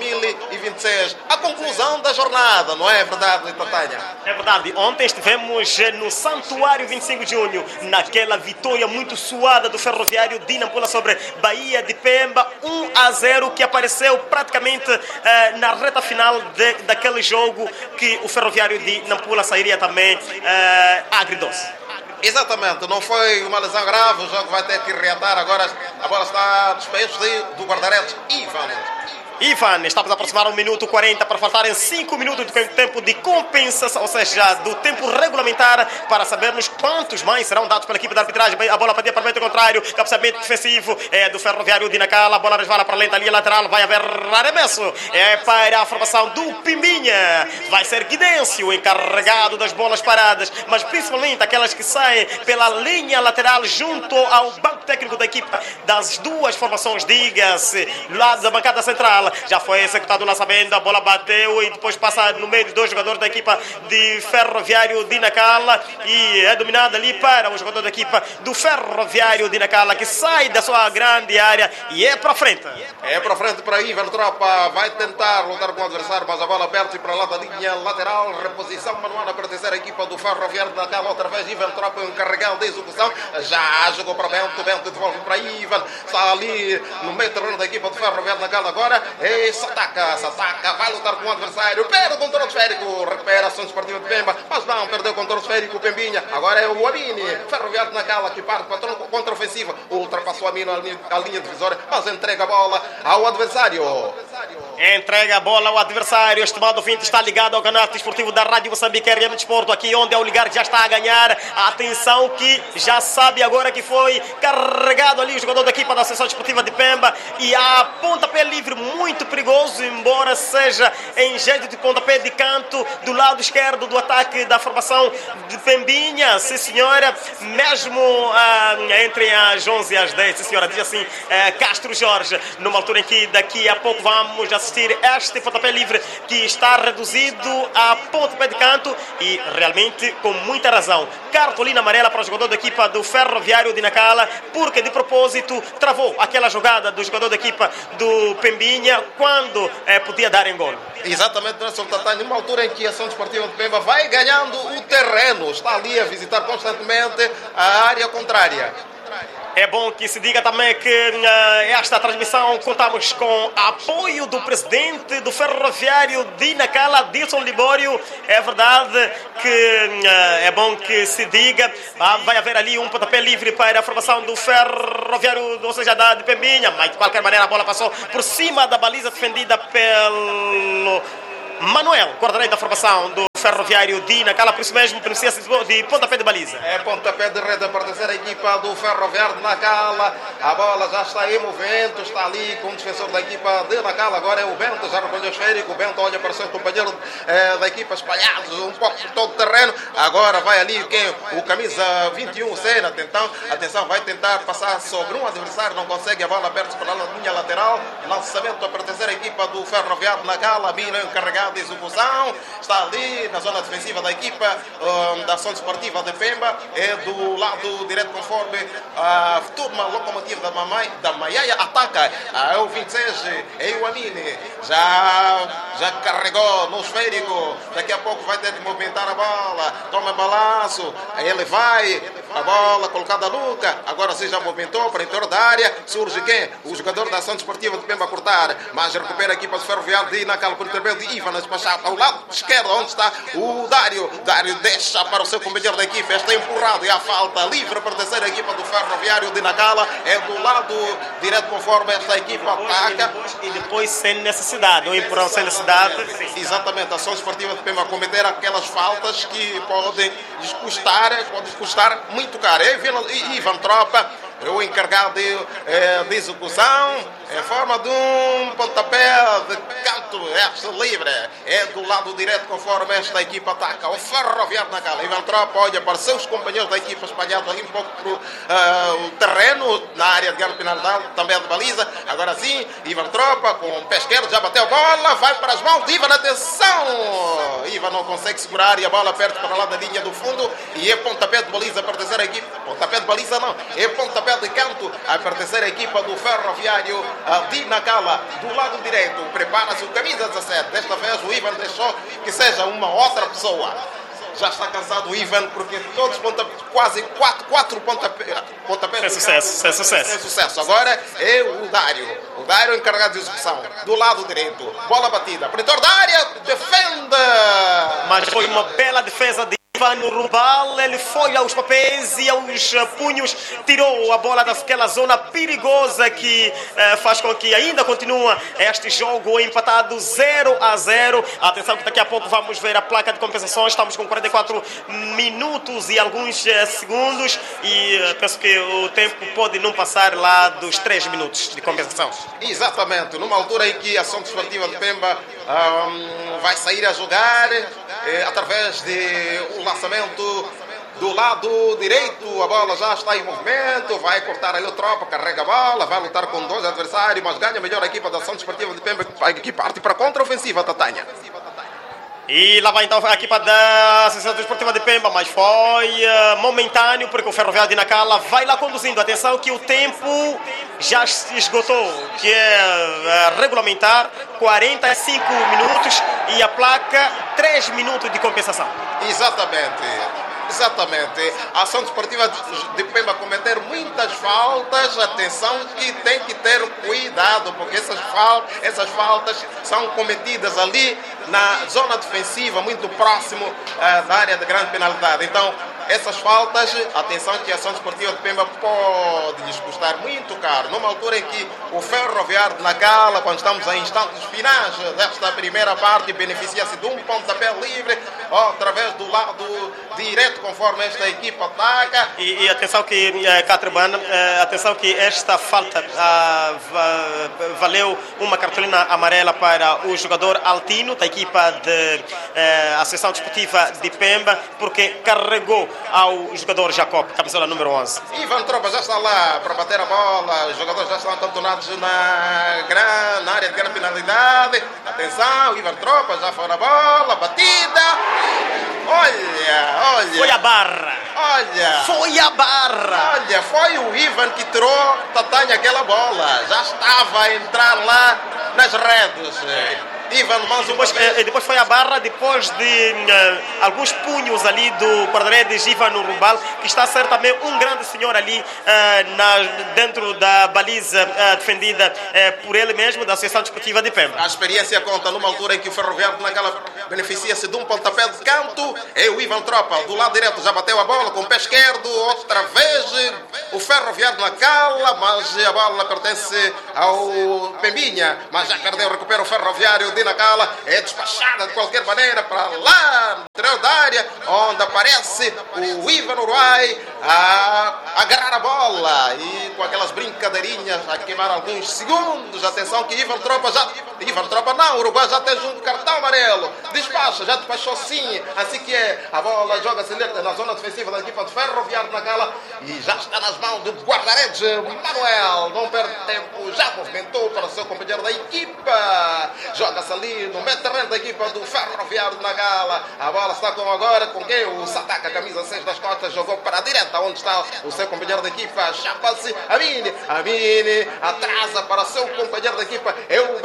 [SPEAKER 8] 2026. A conclusão da jornada, não é verdade, Tatanha?
[SPEAKER 7] É verdade. Ontem estivemos no Santuário 25 de junho, naquela vitória muito suada do Ferroviário de Nampula sobre Bahia de Pemba, 1-0, que apareceu praticamente na reta final daquele jogo, que o Ferroviário de Nampula sairia também agridoce.
[SPEAKER 8] Exatamente, não foi uma lesão grave, o jogo vai ter que reatar. Agora a bola está nos pés do guarda-redes
[SPEAKER 7] Ivan, estamos a aproximar 1 minuto 40 para faltarem 5 minutos do tempo de compensação, ou seja, do tempo regulamentar, para sabermos quantos mais serão dados pela equipe de arbitragem. A bola para o contrário, cabeceamento defensivo é do Ferroviário de Nacala, a bola resvala para além da linha lateral, vai haver arremesso, é para a formação do Pembinha, vai ser Guidêncio encarregado das bolas paradas, mas principalmente aquelas que saem pela linha lateral junto ao banco técnico da equipe das duas formações, diga-se, lá da bancada central. Já foi executado o lançamento, a bola bateu e depois passa no meio de dois jogadores da equipa de Ferroviário de Nacala e é dominada ali para o jogador da equipa do Ferroviário de Nacala, que sai da sua grande área e é para frente.
[SPEAKER 8] É para frente para Ivan Tropa, vai tentar lutar com o adversário, mas a bola aberta e para lá da linha lateral, reposição manual para a terceira equipa do Ferroviário de Nacala, outra vez Ivan Tropa encarregado da execução, já jogou para Bento devolve para Ivan, está ali no meio terreno da equipa do Ferroviário de Nacala agora. Sataka, vai lutar com o adversário, perde o controle esférico, recupera a ação desportiva de Pemba, mas não, perdeu o controle esférico, Pembinha, agora é o Abini, Ferroviário de Nacala, que parte para a contra-ofensiva, ultrapassou a linha divisória, mas entrega a bola ao adversário.
[SPEAKER 7] Entrega a bola ao adversário. Estimado ouvinte, está ligado ao canal desportivo da Rádio Moçambique RM Desporto, aqui onde ao ligar já está a ganhar. Atenção que já sabe agora que foi carregado ali o jogador da equipa da Associação Desportiva de Pemba, e há pontapé livre muito perigoso, embora seja em jeito de pontapé de canto do lado esquerdo do ataque da formação de Pembinha. Sim senhora, mesmo entre as 11 e as 10, sim senhora, diz assim Castro Jorge, numa altura em que daqui a pouco vamos assistir este pontapé livre que está reduzido a pontapé de canto, e realmente com muita razão, cartolina amarela para o jogador da equipa do Ferroviário de Nacala, porque de propósito travou aquela jogada do jogador da equipa do Pembinha quando podia dar em gol.
[SPEAKER 8] Exatamente, Nelson Tatanha, numa altura em que a ação desportiva de Pemba vai ganhando o terreno, está ali a visitar constantemente a área contrária.
[SPEAKER 7] É bom que se diga também que esta transmissão contamos com apoio do presidente do Ferroviário de Nacala, Dilson Libório. É verdade que é bom que se diga. Vai haver ali um pontapé livre para a formação do Ferroviário, ou seja, de Pembinha, mas de qualquer maneira a bola passou por cima da baliza defendida pelo Manuel, guarda-redes da formação do Ferroviário de Nacala, por isso mesmo beneficia-se de pontapé de baliza.
[SPEAKER 8] É pontapé de rede para a terceira equipa do Ferroviário de Nacala. A bola já está em movimento, está ali com o defensor da equipa de Nacala. Agora é o Bento, já recolheu o esférico. O Bento olha para o seu companheiro da equipa espalhados um pouco por todo o terreno. Agora vai ali quem? O camisa 21, Senna. Atenção, vai tentar passar sobre um adversário, não consegue. A bola perde-se pela linha lateral. Lançamento para a terceira equipa do Ferroviário de Nacala. Mila encarregado de execução. Está ali na zona defensiva da equipa da Ação Desportiva de Pemba, é do lado direito conforme a turma locomotiva da Maiaia ataca. É o 26, é o Anine, já carregou no esférico, daqui a pouco vai ter que movimentar a bola, toma balanço, ele vai, a bola colocada a Luca, agora sim já movimentou para interior da área, surge quem? O jogador da Ação Desportiva de Pemba a cortar, mas recupera a equipa do Ferroviário de Nacala por intermédio de Ivan, despachar ao lado esquerdo, onde está o Dário deixa para o seu companheiro da equipa, está empurrado e a falta livre para a terceira equipa do Ferroviário de Nacala, é do lado direto conforme esta equipa ataca.
[SPEAKER 7] E depois sem necessidade, um empurrão sem necessidade.
[SPEAKER 8] Exatamente, a Ação Esportiva de Pemba a cometer aquelas faltas que podem custar muito caro. É Ivan Tropa, é o encarregado de execução, em forma de um pontapé de canto, livre, é do lado direto conforme esta equipa ataca. O Ferroviário de Nacala, Ivan Tropa olha para seus companheiros da equipa espalhados ali um pouco para o terreno, na área de grande penalidade, também de baliza. Agora sim, Ivan Tropa com o pé esquerdo, já bateu a bola, vai para as mãos de Ivan, atenção! Ivan não consegue segurar e a bola perde para lá da linha do fundo e é pontapé de baliza para a terceira equipa. Pontapé de baliza não, é pontapé de canto a pertencer à equipa do Ferroviário de Nacala. Do lado direito prepara-se o camisa 17, desta vez o Ivan deixou que seja uma outra pessoa. Já está cansado o Ivan porque todos quase quatro pontapés
[SPEAKER 7] sem sucesso.
[SPEAKER 8] Agora é o Dário encarregado de execução do lado direito, bola batida, protetor da área, defende,
[SPEAKER 7] mas foi uma bela defesa de Ivan Rumbal, ele foi aos papéis e aos punhos, tirou a bola daquela zona perigosa que faz com que ainda continue este jogo empatado 0-0. Atenção que daqui a pouco vamos ver a placa de compensação, estamos com 44 minutos e alguns segundos e penso que o tempo pode não passar lá dos 3 minutos de compensação.
[SPEAKER 8] Exatamente, numa altura em que a Ação Desportiva de Pemba vai sair a jogar através de lançamento do lado direito, a bola já está em movimento, vai cortar ali o Tropa, carrega a bola, vai lutar com dois adversários, mas ganha melhor a equipa da Ação Desportiva de Pemba, que parte para a contra-ofensiva, Tatanha.
[SPEAKER 7] E lá vai então a equipa da Associação Desportiva de Pemba, mas foi momentâneo, porque o Ferroviário de Nacala vai lá conduzindo. Atenção que o tempo já se esgotou, que é regulamentar, 45 minutos e a placa 3 minutos de compensação.
[SPEAKER 8] Exatamente. A Ação Desportiva de Pemba cometer muitas faltas. Atenção que tem que ter cuidado, porque essas faltas são cometidas ali na zona defensiva, muito próximo da área de grande penalidade. Então, essas faltas, atenção que a Ação Desportiva de Pemba pode lhes custar muito caro. Numa altura em que o Ferroviário de Nacala, quando estamos em instantes finais desta primeira parte, beneficia-se de um pontapé livre através do lado direto, conforme esta equipa ataca.
[SPEAKER 7] E atenção que, Catribana, atenção que esta falta valeu uma cartolina amarela para o jogador Altino, da equipa da Associação Desportiva de Pemba, porque carregou ao jogador Jacob, camisola número 11.
[SPEAKER 8] Ivan Tropa já está lá para bater a bola, os jogadores já estão acantonados na área de grande penalidade. Atenção, Ivan Tropa já foi na bola, batida. Olha.
[SPEAKER 7] Foi a barra. Foi a barra.
[SPEAKER 8] Olha, foi o Ivan que tirou, Tatanha, aquela bola. Já estava a entrar lá nas redes. Ivan, mais uma vez.
[SPEAKER 7] Depois foi a barra, depois de alguns punhos ali do guarda-redes Ivan Rubal, que está a ser também um grande senhor ali dentro da baliza defendida por ele mesmo, da Associação Desportiva de Pemba.
[SPEAKER 8] A experiência conta numa altura em que o Ferroviário de Nacala beneficia-se de um pontapé de canto. É o Ivan Tropa, do lado direito, já bateu a bola com o pé esquerdo, outra vez o Ferroviário de Nacala, mas a bola pertence ao Pembinha, mas já perdeu, recupera o Ferroviário de Nacala, é despachada de qualquer maneira para lá, no interior da área, onde aparece o Ivan Uruguai a agarrar a bola e com aquelas brincadeirinhas a queimar alguns segundos. Atenção que Ivan Tropa não, o Uruguai já tem um cartão amarelo, despacha, já despachou sim, assim que é, a bola joga-se na zona defensiva da equipa de Ferroviário de Nacala e já está nas mãos do guarda-redes Manuel, não perde tempo, já movimentou para o seu companheiro da equipa, joga-se ali no meio terreno da equipa do Ferroviário de Nacala, a bola está com quem? O Sataka, camisa 6 das costas, jogou para a direita, onde está o seu companheiro da equipa, chama-se Amine, atrasa para o seu companheiro da equipa, é o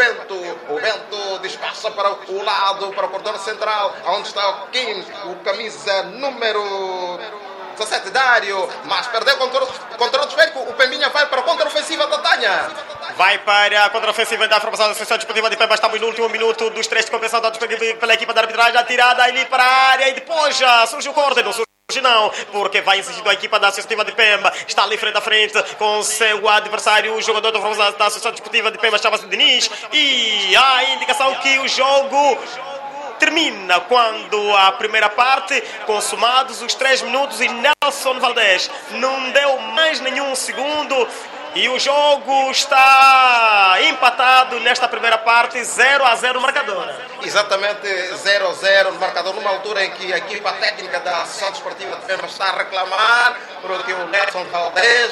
[SPEAKER 8] Bento despacha para o lado, para o corredor central, onde está o Kim, o camisa número 17, Dário, mas perdeu o controle esférico. O Pembinha vai para a contra-ofensiva da Tanha.
[SPEAKER 7] Vai para a contra-ofensiva da formação da Associação Desportiva de Pemba. Estamos no último minuto dos 3 de compensação dados pela equipa da arbitragem. A tirada ali para a área e depois já surge o corte. Não surge não, porque vai insistindo a equipa da Associação Desportiva de Pemba. Está ali frente a frente com seu adversário, o jogador da Associação Desportiva de Pemba, chama-se Diniz. E há indicação que o jogo termina quando a primeira parte, consumados os 3 minutos, e Nelson Valdez não deu mais nenhum segundo e o jogo está empatado nesta primeira parte, 0-0 no marcador.
[SPEAKER 8] Exatamente, 0-0 no marcador, numa altura em que a equipa técnica da Associação Desportiva de Pemba está a reclamar porque o Nelson Valdez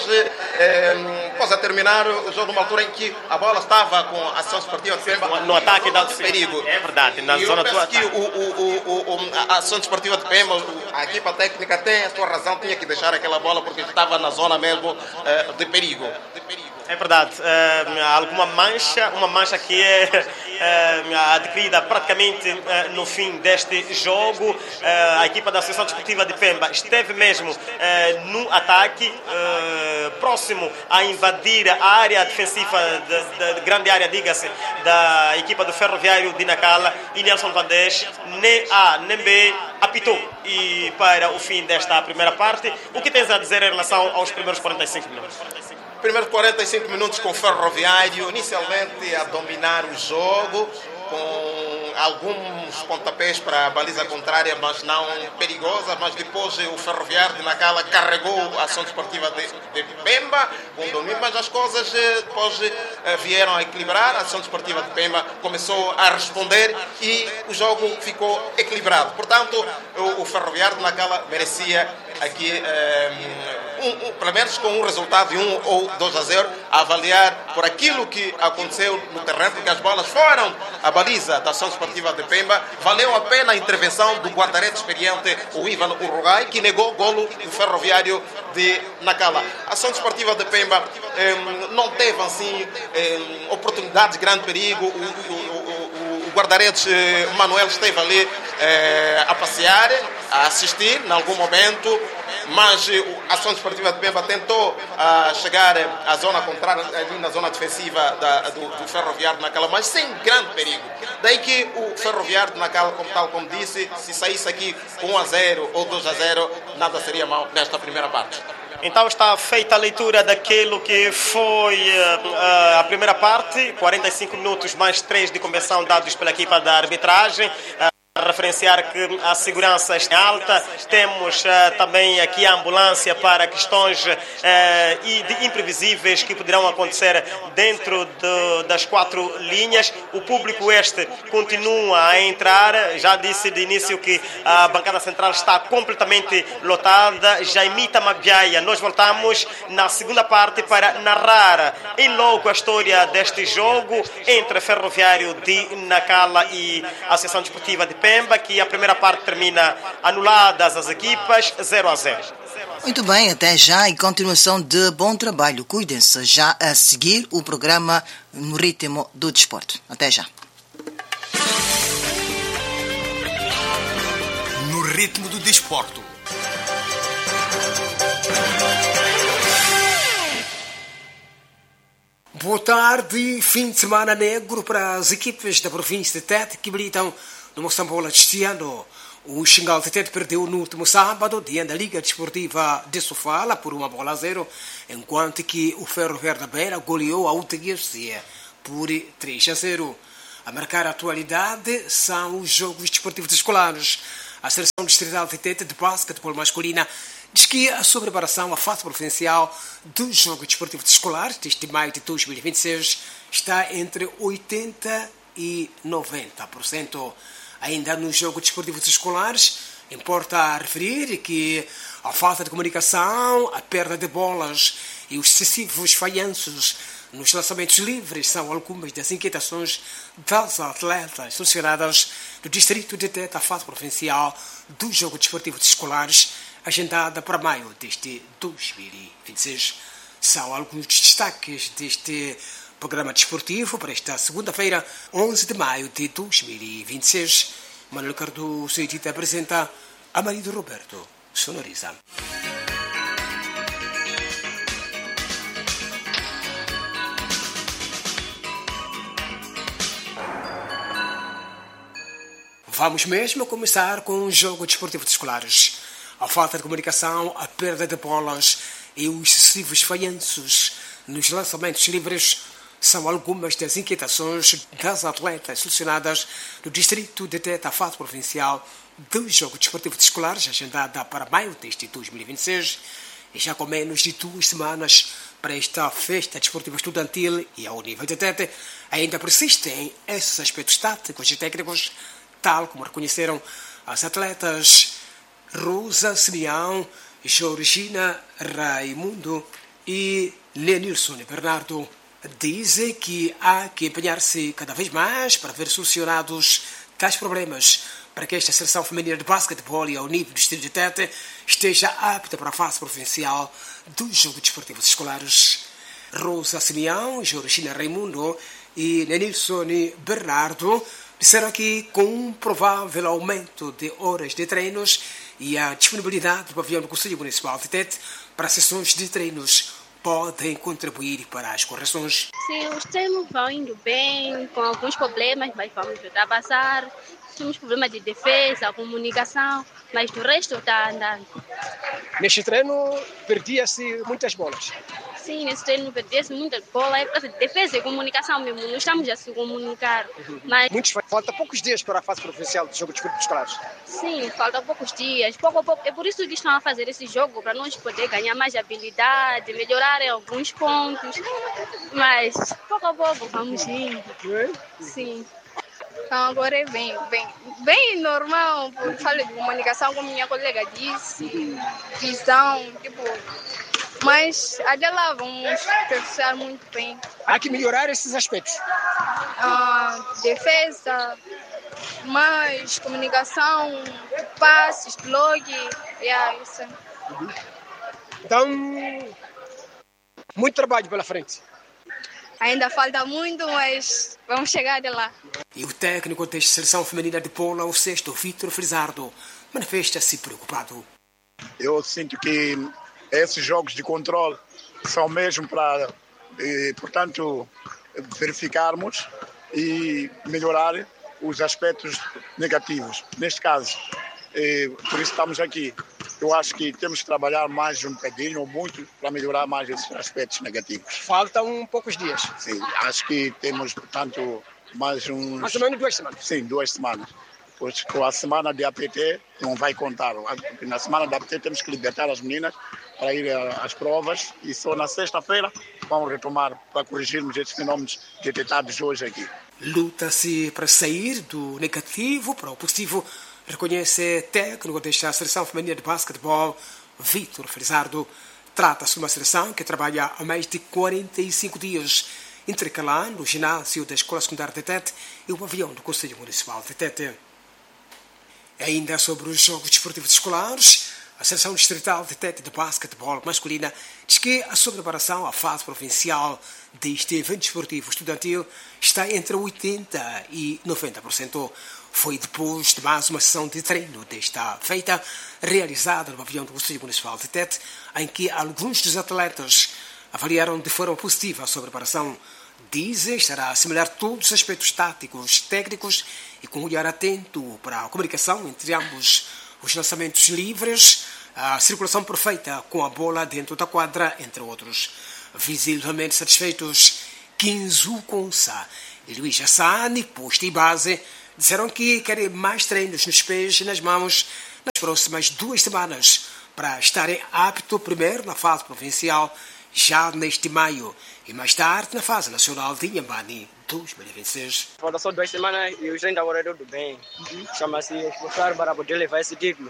[SPEAKER 8] possa terminar o jogo numa altura em que a bola estava com a Associação Desportiva de Pemba
[SPEAKER 7] no ataque da
[SPEAKER 8] perigo.
[SPEAKER 7] É verdade, na
[SPEAKER 8] e
[SPEAKER 7] zona
[SPEAKER 8] do ataque. A Associação Desportiva de Pemba, a equipa técnica tem a sua razão, tinha que deixar aquela bola porque estava na zona mesmo de perigo.
[SPEAKER 7] É verdade, alguma mancha, uma mancha que é adquirida praticamente no fim deste jogo. A equipa da Associação Desportiva de Pemba esteve mesmo no ataque, próximo a invadir a área defensiva, da grande área, diga-se, da equipa do Ferroviário de Nacala, e Nelson Valdez, nem A nem B, apitou e para o fim desta primeira parte. O que tens a dizer em relação aos primeiros 45 minutos?
[SPEAKER 8] Primeiros 45 minutos com o Ferroviário, inicialmente a dominar o jogo, com alguns pontapés para a baliza contrária, mas não perigosa, mas depois o Ferroviário de Nacala carregou a Ação Desportiva de Pemba com domínio, mas as coisas depois vieram a equilibrar. A Ação Desportiva de Pemba começou a responder e o jogo ficou equilibrado. Portanto, o Ferroviário de Nacala merecia aqui pelo menos com um resultado de 1 ou 2-0, a avaliar por aquilo que aconteceu no terreno, porque as bolas foram a baliza da Ação Desportiva de Pemba. Valeu a pena a intervenção do guarda-redes experiente, o Ivan Uruguai, que negou o golo do Ferroviário de Nacala. A Ação Desportiva de Pemba não teve assim oportunidades de grande perigo. O guarda-redes Manuel esteve ali a passear, a assistir em algum momento, mas a Ação Desportiva de Pemba tentou chegar à zona contrária, ali na zona defensiva do Ferroviário de Nacala, mas sem grande perigo. Daí que o Ferroviário de Nacala, tal como disse, se saísse aqui com 1-0 ou 2-0, nada seria mal nesta primeira parte.
[SPEAKER 7] Então está feita a leitura daquilo que foi a primeira parte, 45 minutos mais 3 de convenção dados pela equipa da arbitragem. Referenciar que a segurança está alta, temos também aqui a ambulância para questões imprevisíveis que poderão acontecer dentro das 4 linhas. O público continua a entrar, já disse de início que a bancada central está completamente lotada. Jaimita Mabiaia, nós voltamos na segunda parte para narrar em loco a história deste jogo entre Ferroviário de Nacala e a Associação Desportiva de Pemba, que a primeira parte termina anuladas as equipas, 0-0.
[SPEAKER 6] Muito bem, até já e continuação de bom trabalho. Cuidem-se, já a seguir o programa no ritmo do desporto. Até já.
[SPEAKER 9] ritmo do desporto. Boa tarde, fim de semana negro para as equipes da província de Tete que militam no Moçambola deste ano. O Xingal de Tete perdeu no último sábado, diante da Liga Desportiva de Sofala, por 1-0, enquanto que o Ferro Verde da Beira goleou a UTGC por 3-0. A marcar a atualidade são os jogos desportivos escolares. A Seleção Distrital de Tete de basquetebol masculina diz que a sua preparação à fase provincial dos Jogos Desportivos Escolares deste maio de 2026 está entre 80% e 90%. Ainda nos Jogos Desportivos Escolares, importa referir que a falta de comunicação, a perda de bolas e os excessivos falhanços nos lançamentos livres são algumas das inquietações das atletas selecionadas do Distrito de Tete à fase provincial dos Jogos Desportivos Escolares, agendada para maio deste 2026. São alguns dos destaques deste programa desportivo para esta segunda-feira, 11 de maio de 2026. Manuel Cardoso Edita apresenta a marido Roberto sonoriza. Vamos mesmo começar com o jogo desportivo de escolares. A falta de comunicação, a perda de bolas e os excessivos falhanços nos lançamentos livres são algumas das inquietações das atletas selecionadas do Distrito de Tete à fase provincial do jogo desportivo de escolares, agendada para maio deste 2026, e já com menos de 2 semanas para esta festa desportiva estudantil e ao nível de Tete, ainda persistem esses aspectos táticos e técnicos, tal como reconheceram as atletas Rosa Simeão, Georgina Raimundo e Lenilson Bernardo. Dizem que há que empenhar-se cada vez mais para ver solucionados tais problemas, para que esta seleção feminina de basquetebol e ao nível do distrito de Tete esteja apta para a fase provincial dos Jogos Desportivos Escolares. Rosa Simeão, Georgina Raimundo e Lenilson Bernardo disseram que com um provável aumento de horas de treinos e a disponibilidade do pavilhão do Conselho Municipal de Tete para sessões de treinos podem contribuir para as correções.
[SPEAKER 10] Sim, os treinos vão indo bem, com alguns problemas, mas vamos ultrapassar. Temos problemas de defesa, comunicação, mas do resto está andando.
[SPEAKER 9] Neste treino, perdia-se muitas bolas.
[SPEAKER 10] Sim, nesse treino perdia-se muitas bolas. Defesa e comunicação mesmo, não estamos a se comunicar. Mas...
[SPEAKER 9] Falta poucos dias para a fase provincial do jogo de desportos escolares.
[SPEAKER 10] Sim, falta poucos dias. Pouco a pouco. É por isso que estão a fazer esse jogo, para nós poder ganhar mais habilidade, melhorar em alguns pontos. Mas pouco a pouco vamos indo. Sim.
[SPEAKER 11] Então agora é bem normal, por falta de comunicação, como minha colega disse, visão, mas até lá vamos processar muito bem.
[SPEAKER 9] Há que melhorar esses aspectos.
[SPEAKER 11] Defesa, mais comunicação, passes, blog, isso.
[SPEAKER 9] Então, muito trabalho pela frente.
[SPEAKER 11] Ainda falta muito, mas vamos chegar de lá.
[SPEAKER 9] E o técnico da seleção feminina de polo, o sexto, Vítor Frisardo, manifesta-se preocupado.
[SPEAKER 12] Eu sinto que esses jogos de controle são mesmo para, portanto, verificarmos e melhorar os aspectos negativos. Neste caso, por isso estamos aqui. Eu acho que temos que trabalhar mais um bocadinho ou muito para melhorar mais esses aspectos negativos.
[SPEAKER 9] Faltam poucos dias.
[SPEAKER 12] Sim, acho que temos, portanto, mais uns...
[SPEAKER 9] Mais ou menos 2 semanas.
[SPEAKER 12] Sim, 2 semanas. Pois com a semana de APT não vai contar. Na semana de APT temos que libertar as meninas para ir às provas e só na sexta-feira vamos retomar para corrigirmos esses fenómenos detectados hoje aqui.
[SPEAKER 9] Luta-se para sair do negativo para o positivo, reconhece técnico desta seleção feminina de basquetebol, Vítor Frisardo. Trata-se de uma seleção que trabalha há mais de 45 dias, intercalando o ginásio da Escola Secundária de Tete e o pavilhão do Conselho Municipal de Tete. Ainda sobre os Jogos Desportivos Escolares, A Seleção Distrital de Tete de Basquetebol masculina diz que a sua preparação à fase provincial deste evento esportivo estudantil está entre 80% e 90%. Foi depois de mais uma sessão de treino desta feita, realizada no pavilhão do Conselho Municipal de Tete, em que alguns dos atletas avaliaram de forma positiva a sua preparação. Dizem estará a assimilar todos os aspectos táticos, técnicos e com um olhar atento para a comunicação entre ambos, os lançamentos livres, a circulação perfeita com a bola dentro da quadra, entre outros. Visivelmente satisfeitos, Kinzu Konsa e Luís Hassani, posto e base, disseram que querem mais treinos nos pés e nas mãos nas próximas 2 semanas para estarem aptos primeiro na fase provincial já neste maio e mais tarde na fase nacional de Inhambane 2026.
[SPEAKER 13] Falta só 2 semanas e o treino agora é tudo bem. Chama-se esforçar para poder levar esse título.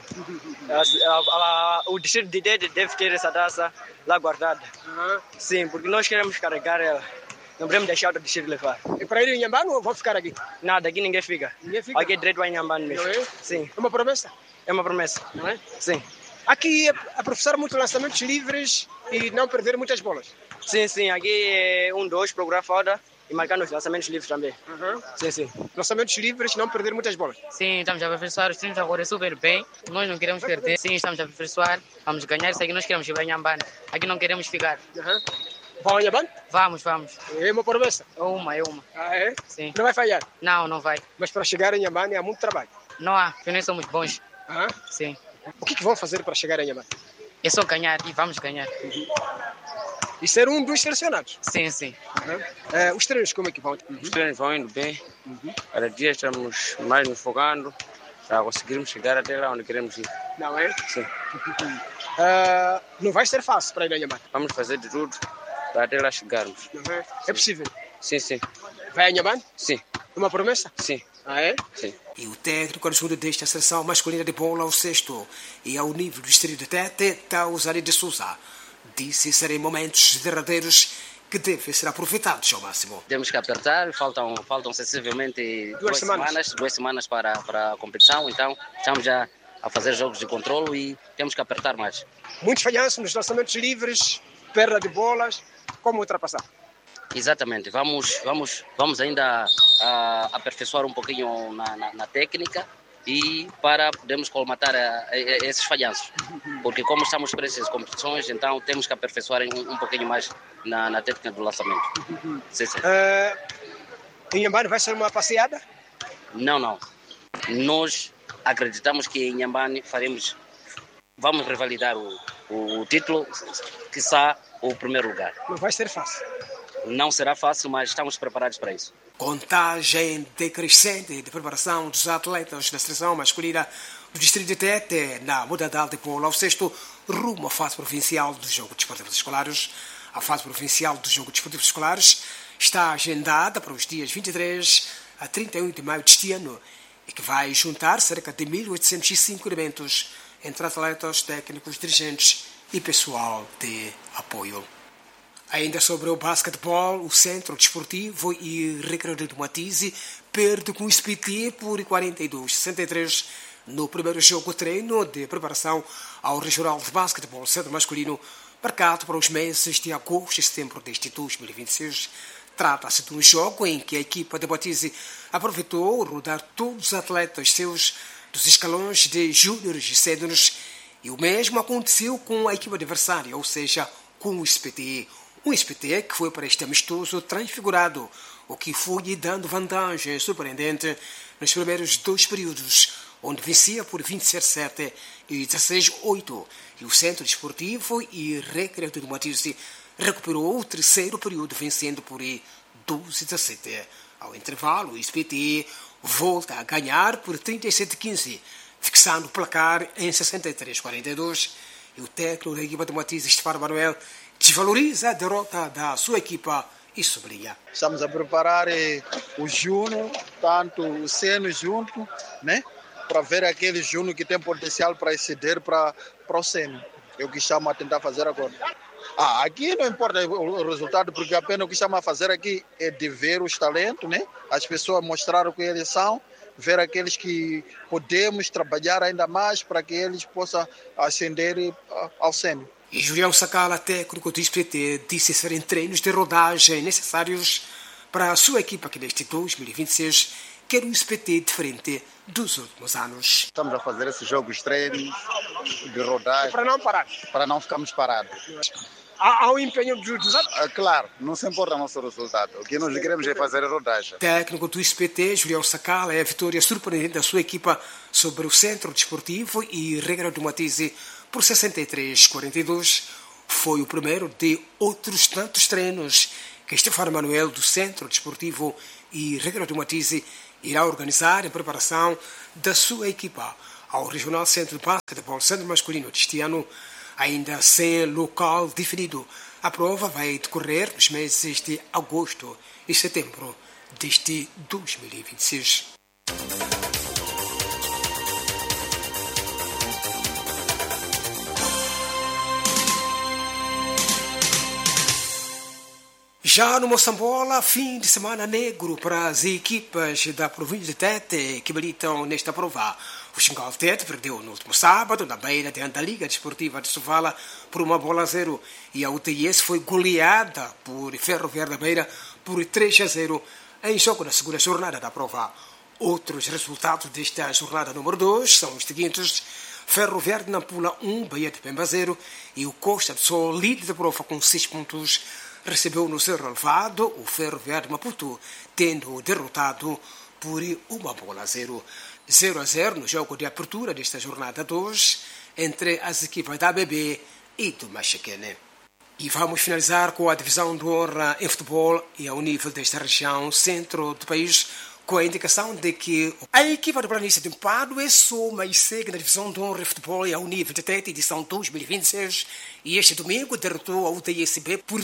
[SPEAKER 13] O distrito de Tete deve ter essa taça lá guardada. Sim, porque nós queremos carregar ela. Não podemos deixar o distrito levar.
[SPEAKER 9] E para ir em Inhambane ou vão ficar aqui?
[SPEAKER 13] Nada, aqui ninguém fica.
[SPEAKER 9] Ninguém fica?
[SPEAKER 13] Aqui é direito a Inhambane mesmo.
[SPEAKER 9] É?
[SPEAKER 13] Sim.
[SPEAKER 9] É uma promessa?
[SPEAKER 13] É uma promessa.
[SPEAKER 9] Não é?
[SPEAKER 13] Sim.
[SPEAKER 9] Aqui a professar muito lançamentos livres e não perder muitas bolas.
[SPEAKER 13] Sim. Aqui é 1-2, procurar falta e marcar nos lançamentos livres também. Sim.
[SPEAKER 9] Lançamentos livres, não perder muitas bolas.
[SPEAKER 14] Sim, estamos a aperfeiçoar os treinos agora super bem. Nós não queremos perder. Sim, estamos a aperfeiçoar. Vamos ganhar isso aqui. Nós queremos ir para Inhambane. Aqui não queremos ficar.
[SPEAKER 9] Vão a Inhambane?
[SPEAKER 14] Vamos.
[SPEAKER 9] É uma promessa?
[SPEAKER 14] É uma.
[SPEAKER 9] Ah, é?
[SPEAKER 14] Sim.
[SPEAKER 9] Não vai falhar?
[SPEAKER 14] Não vai.
[SPEAKER 9] Mas para chegar em Inhambane há muito trabalho.
[SPEAKER 14] Não há, porque nós somos bons. Sim.
[SPEAKER 9] O que vão fazer para chegar em Inhambane?
[SPEAKER 14] É só ganhar e vamos ganhar.
[SPEAKER 9] E ser um dos selecionados?
[SPEAKER 14] Sim.
[SPEAKER 9] Os treinos como é que vão?
[SPEAKER 13] Os treinos vão indo bem. Cada dia estamos mais nos focando para conseguirmos chegar até lá onde queremos ir.
[SPEAKER 9] Não é?
[SPEAKER 13] Sim.
[SPEAKER 9] Não vai ser fácil para ir a Inhambane?
[SPEAKER 13] Vamos fazer de tudo para até lá chegarmos.
[SPEAKER 9] É possível?
[SPEAKER 13] Sim.
[SPEAKER 9] Vai a Inhambane?
[SPEAKER 13] Sim.
[SPEAKER 9] Uma promessa?
[SPEAKER 13] Sim.
[SPEAKER 9] Ah, é?
[SPEAKER 13] Sim.
[SPEAKER 9] E o técnico adjunto desta seleção masculina de bola ao sexto e ao nível do distrito de Tete, Tausari de Souza, disse serem momentos derradeiros que devem ser aproveitados ao máximo.
[SPEAKER 15] Temos que apertar, faltam sensivelmente
[SPEAKER 9] 2 semanas.
[SPEAKER 15] 2 semanas para a competição, então estamos já a fazer jogos de controlo e temos que apertar mais.
[SPEAKER 9] Muitos falhanços nos lançamentos livres, perda de bolas, como ultrapassar?
[SPEAKER 15] Exatamente, vamos ainda aperfeiçoar um pouquinho na técnica e para podermos colmatar esses falhanços, porque como estamos para essas competições, então temos que aperfeiçoar um pouquinho mais na técnica do lançamento. Sim.
[SPEAKER 9] Em Inhambane vai ser uma passeada?
[SPEAKER 15] Não. Nós acreditamos que em Inhambane vamos revalidar o título, quiçá o primeiro lugar.
[SPEAKER 9] Não vai ser fácil.
[SPEAKER 15] Não será fácil, mas estamos preparados para isso.
[SPEAKER 9] Contagem decrescente de preparação dos atletas da seleção masculina do distrito de Tete na modalidade de polo ao sexto rumo à fase provincial dos Jogos Desportivos Escolares. A fase provincial dos Jogos Desportivos Escolares está agendada para os dias 23 a 31 de maio deste ano e que vai juntar cerca de 1.805 elementos entre atletas, técnicos, dirigentes e pessoal de apoio. Ainda sobre o basquetebol, o Centro Desportivo e Recreativo de Matize perde com o SPT por 42-63 no primeiro jogo treino de preparação ao Regional de Basquetebol Centro Masculino, marcado para os meses de agosto e setembro deste 2026. Trata-se de um jogo em que a equipa de Matize aproveitou rodar todos os atletas seus dos escalões de júniores e séniores, e o mesmo aconteceu com a equipa adversária, ou seja, com o SPT. Um SPT que foi para este amistoso transfigurado, o que foi dando vantagem surpreendente nos primeiros 2 períodos, onde vencia por 27-7 e 16-8, e o Centro Desportivo e Recreativo de Matize recuperou o terceiro período, vencendo por 12-17. Ao intervalo, o SPT volta a ganhar por 37-15, fixando o placar em 63-42, e o técnico da equipa de Matize, Stefano Manuel, desvaloriza a derrota da sua equipa e sublinha.
[SPEAKER 16] Estamos a preparar o Juno, tanto o Seno junto, né? Para ver aquele Juno que tem potencial para exceder para o Seno. É o que estamos a tentar fazer agora. Aqui não importa o resultado, porque apenas o que estamos a fazer aqui é de ver os talentos, né? As pessoas mostraram o que eles são ver aqueles que podemos trabalhar ainda mais para que eles possam ascender ao sênior.
[SPEAKER 9] E Julião Sacala, técnico do SPT, disse serem treinos de rodagem necessários para a sua equipa que neste 2026 quer um SPT diferente dos últimos anos.
[SPEAKER 17] Estamos a fazer esses jogos treinos de rodagem.
[SPEAKER 9] Para não parar.
[SPEAKER 17] Para não ficarmos parados.
[SPEAKER 9] Há um empenho dos outros?
[SPEAKER 17] Claro, não se importa o nosso resultado. O que nós queremos é fazer a rodagem.
[SPEAKER 9] Técnico do SPT, Julião Sacala, é a vitória surpreendente da sua equipa sobre o Centro Desportivo e Regra do Matize por 63-42. Foi o primeiro de outros tantos treinos que Stefano Manuel do Centro Desportivo e Regra do Matize irá organizar em preparação da sua equipa ao Regional Centro de Basquetebol Centro Masculino deste ano, ainda sem local definido. A prova vai decorrer nos meses de agosto e setembro deste 2026. Já no Moçambola, fim de semana negro para as equipas da província de Tete que militam nesta prova. O Xingal Tete perdeu no último sábado, na beira diante da Liga Desportiva de Sofala, por 1-0. E a UTS foi goleada por Ferroviário da Beira por 3-0 em jogo na segunda jornada da prova. Outros resultados desta jornada número 2 são os seguintes: Ferroviário de Nampula 1, Bahia de Pemba 0, e o Costa do Sol, líder da prova com 6 pontos, recebeu no seu relevado o Ferroviário de Maputo, tendo derrotado por 1-0. 0-0 no jogo de abertura desta jornada 2 entre as equipas da ABB e do Machaquene. E vamos finalizar com a divisão de honra em futebol e ao nível desta região centro do país, com a indicação de que a equipa do Planície de Padue soma e segue na divisão de honra em futebol e ao nível de Tete, edição 2026, e este domingo derrotou a UTSB por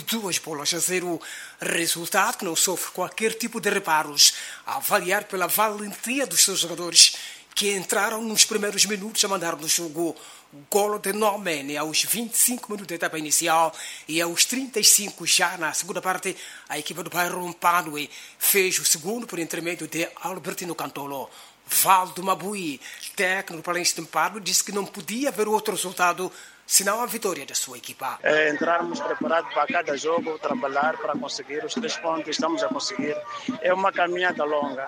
[SPEAKER 9] 2-0, resultado que não sofre qualquer tipo de reparos, a avaliar pela valentia dos seus jogadores, que entraram nos primeiros minutos a mandar no jogo golo de Normene aos 25 minutos da etapa inicial, e aos 35 já na segunda parte a equipa do Bairro Padue fez o segundo por intermédio de Albertino Cantolo. Valdo Mabui, técnico do Palense de Padue, disse que não podia haver outro resultado senão a vitória da sua equipa.
[SPEAKER 12] Entrarmos preparados para cada jogo, trabalhar para conseguir os 3 pontos que estamos a conseguir. É uma caminhada longa,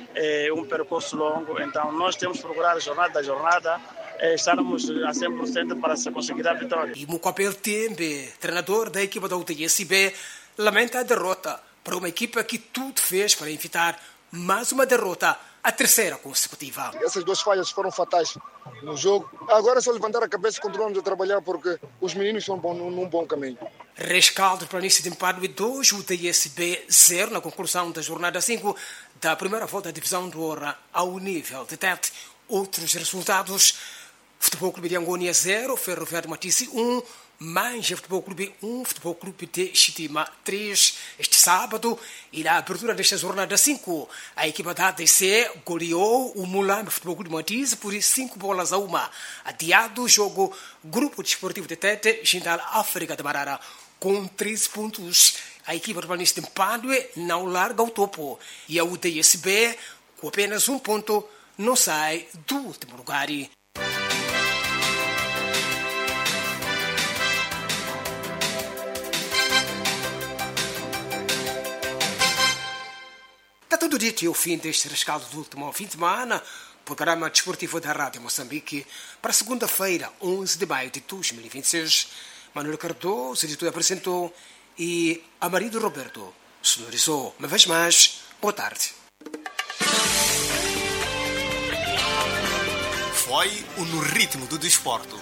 [SPEAKER 12] é um percurso longo, então nós temos que procurar jornada a jornada, estarmos a 100% para se conseguir a vitória.
[SPEAKER 9] E Mucapel Tembe, treinador da equipa da UTSB, lamenta a derrota para uma equipa que tudo fez para evitar mais uma derrota, a terceira consecutiva.
[SPEAKER 18] Essas 2 falhas foram fatais no jogo. Agora é só levantar a cabeça e continuamos a trabalhar porque os meninos estão num bom caminho.
[SPEAKER 9] Rescaldo Planície de Padue 2, UTSB 0 na conclusão da jornada 5 da primeira volta da divisão de honra ao nível de Tete. Outros resultados: Futebol Clube de Angônia 0, Ferroviário de Matice 1, Manja Futebol Clube 1, Futebol Clube de Chitima 3. Este sábado, e na abertura desta jornada 5, a equipa da ADC goleou o Mulambe Futebol Clube de Matize por 5-1. Adiado o jogo, Grupo Desportivo de Tete, Jindal África de Marara, com 13 pontos. A equipa do Planície de Padue não larga o topo, e a UTSB, com apenas 1 ponto, não sai do último lugar. Está tudo dito, e o fim deste rescaldo do último fim de semana, programa desportivo da Rádio Moçambique, para segunda-feira, 11 de maio de 2026. Manuel Cardoso, editor, apresentou, e Amarido Roberto sonorizou. Uma vez mais, boa tarde.
[SPEAKER 19] Foi o No Ritmo do Desporto.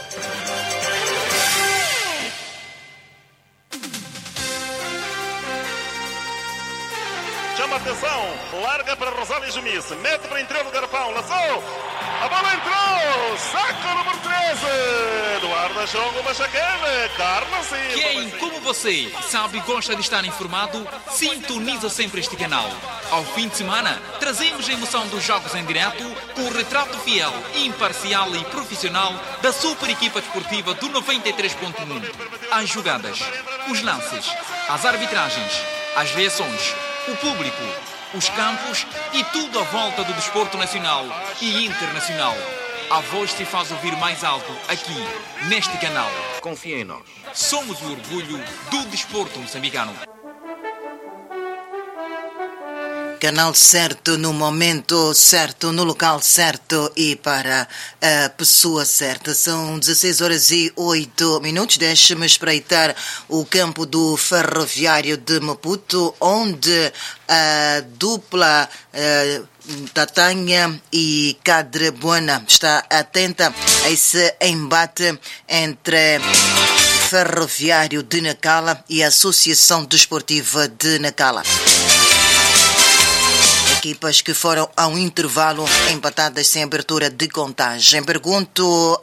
[SPEAKER 4] Chama atenção, larga para Rosália Jumice, mete para interior do garrafão, lançou, a bola entrou, saca o número 13, Eduardo Chongo Machaquene, Carlos Silva.
[SPEAKER 5] Quem, como você, sabe e gosta de estar informado, sintoniza sempre este canal. Ao fim de semana, trazemos a emoção dos jogos em direto com o retrato fiel, imparcial e profissional da super equipa desportiva do 93.1. As jogadas, os lances, as arbitragens, as reações, o público, os campos e tudo à volta do desporto nacional e internacional. A voz se faz ouvir mais alto aqui, neste canal.
[SPEAKER 2] Confia em nós.
[SPEAKER 5] Somos o orgulho do desporto moçambicano.
[SPEAKER 6] Canal certo, no momento certo, no local certo e para a pessoa certa. São 16h08. Deixe-me espreitar o campo do Ferroviário de Maputo, onde a dupla Tatanha e Cadre Buena está atenta a esse embate entre Ferroviário de Nacala e a Associação Desportiva de Nacala. Equipas que foram ao intervalo empatadas sem abertura de contagem. Pergunto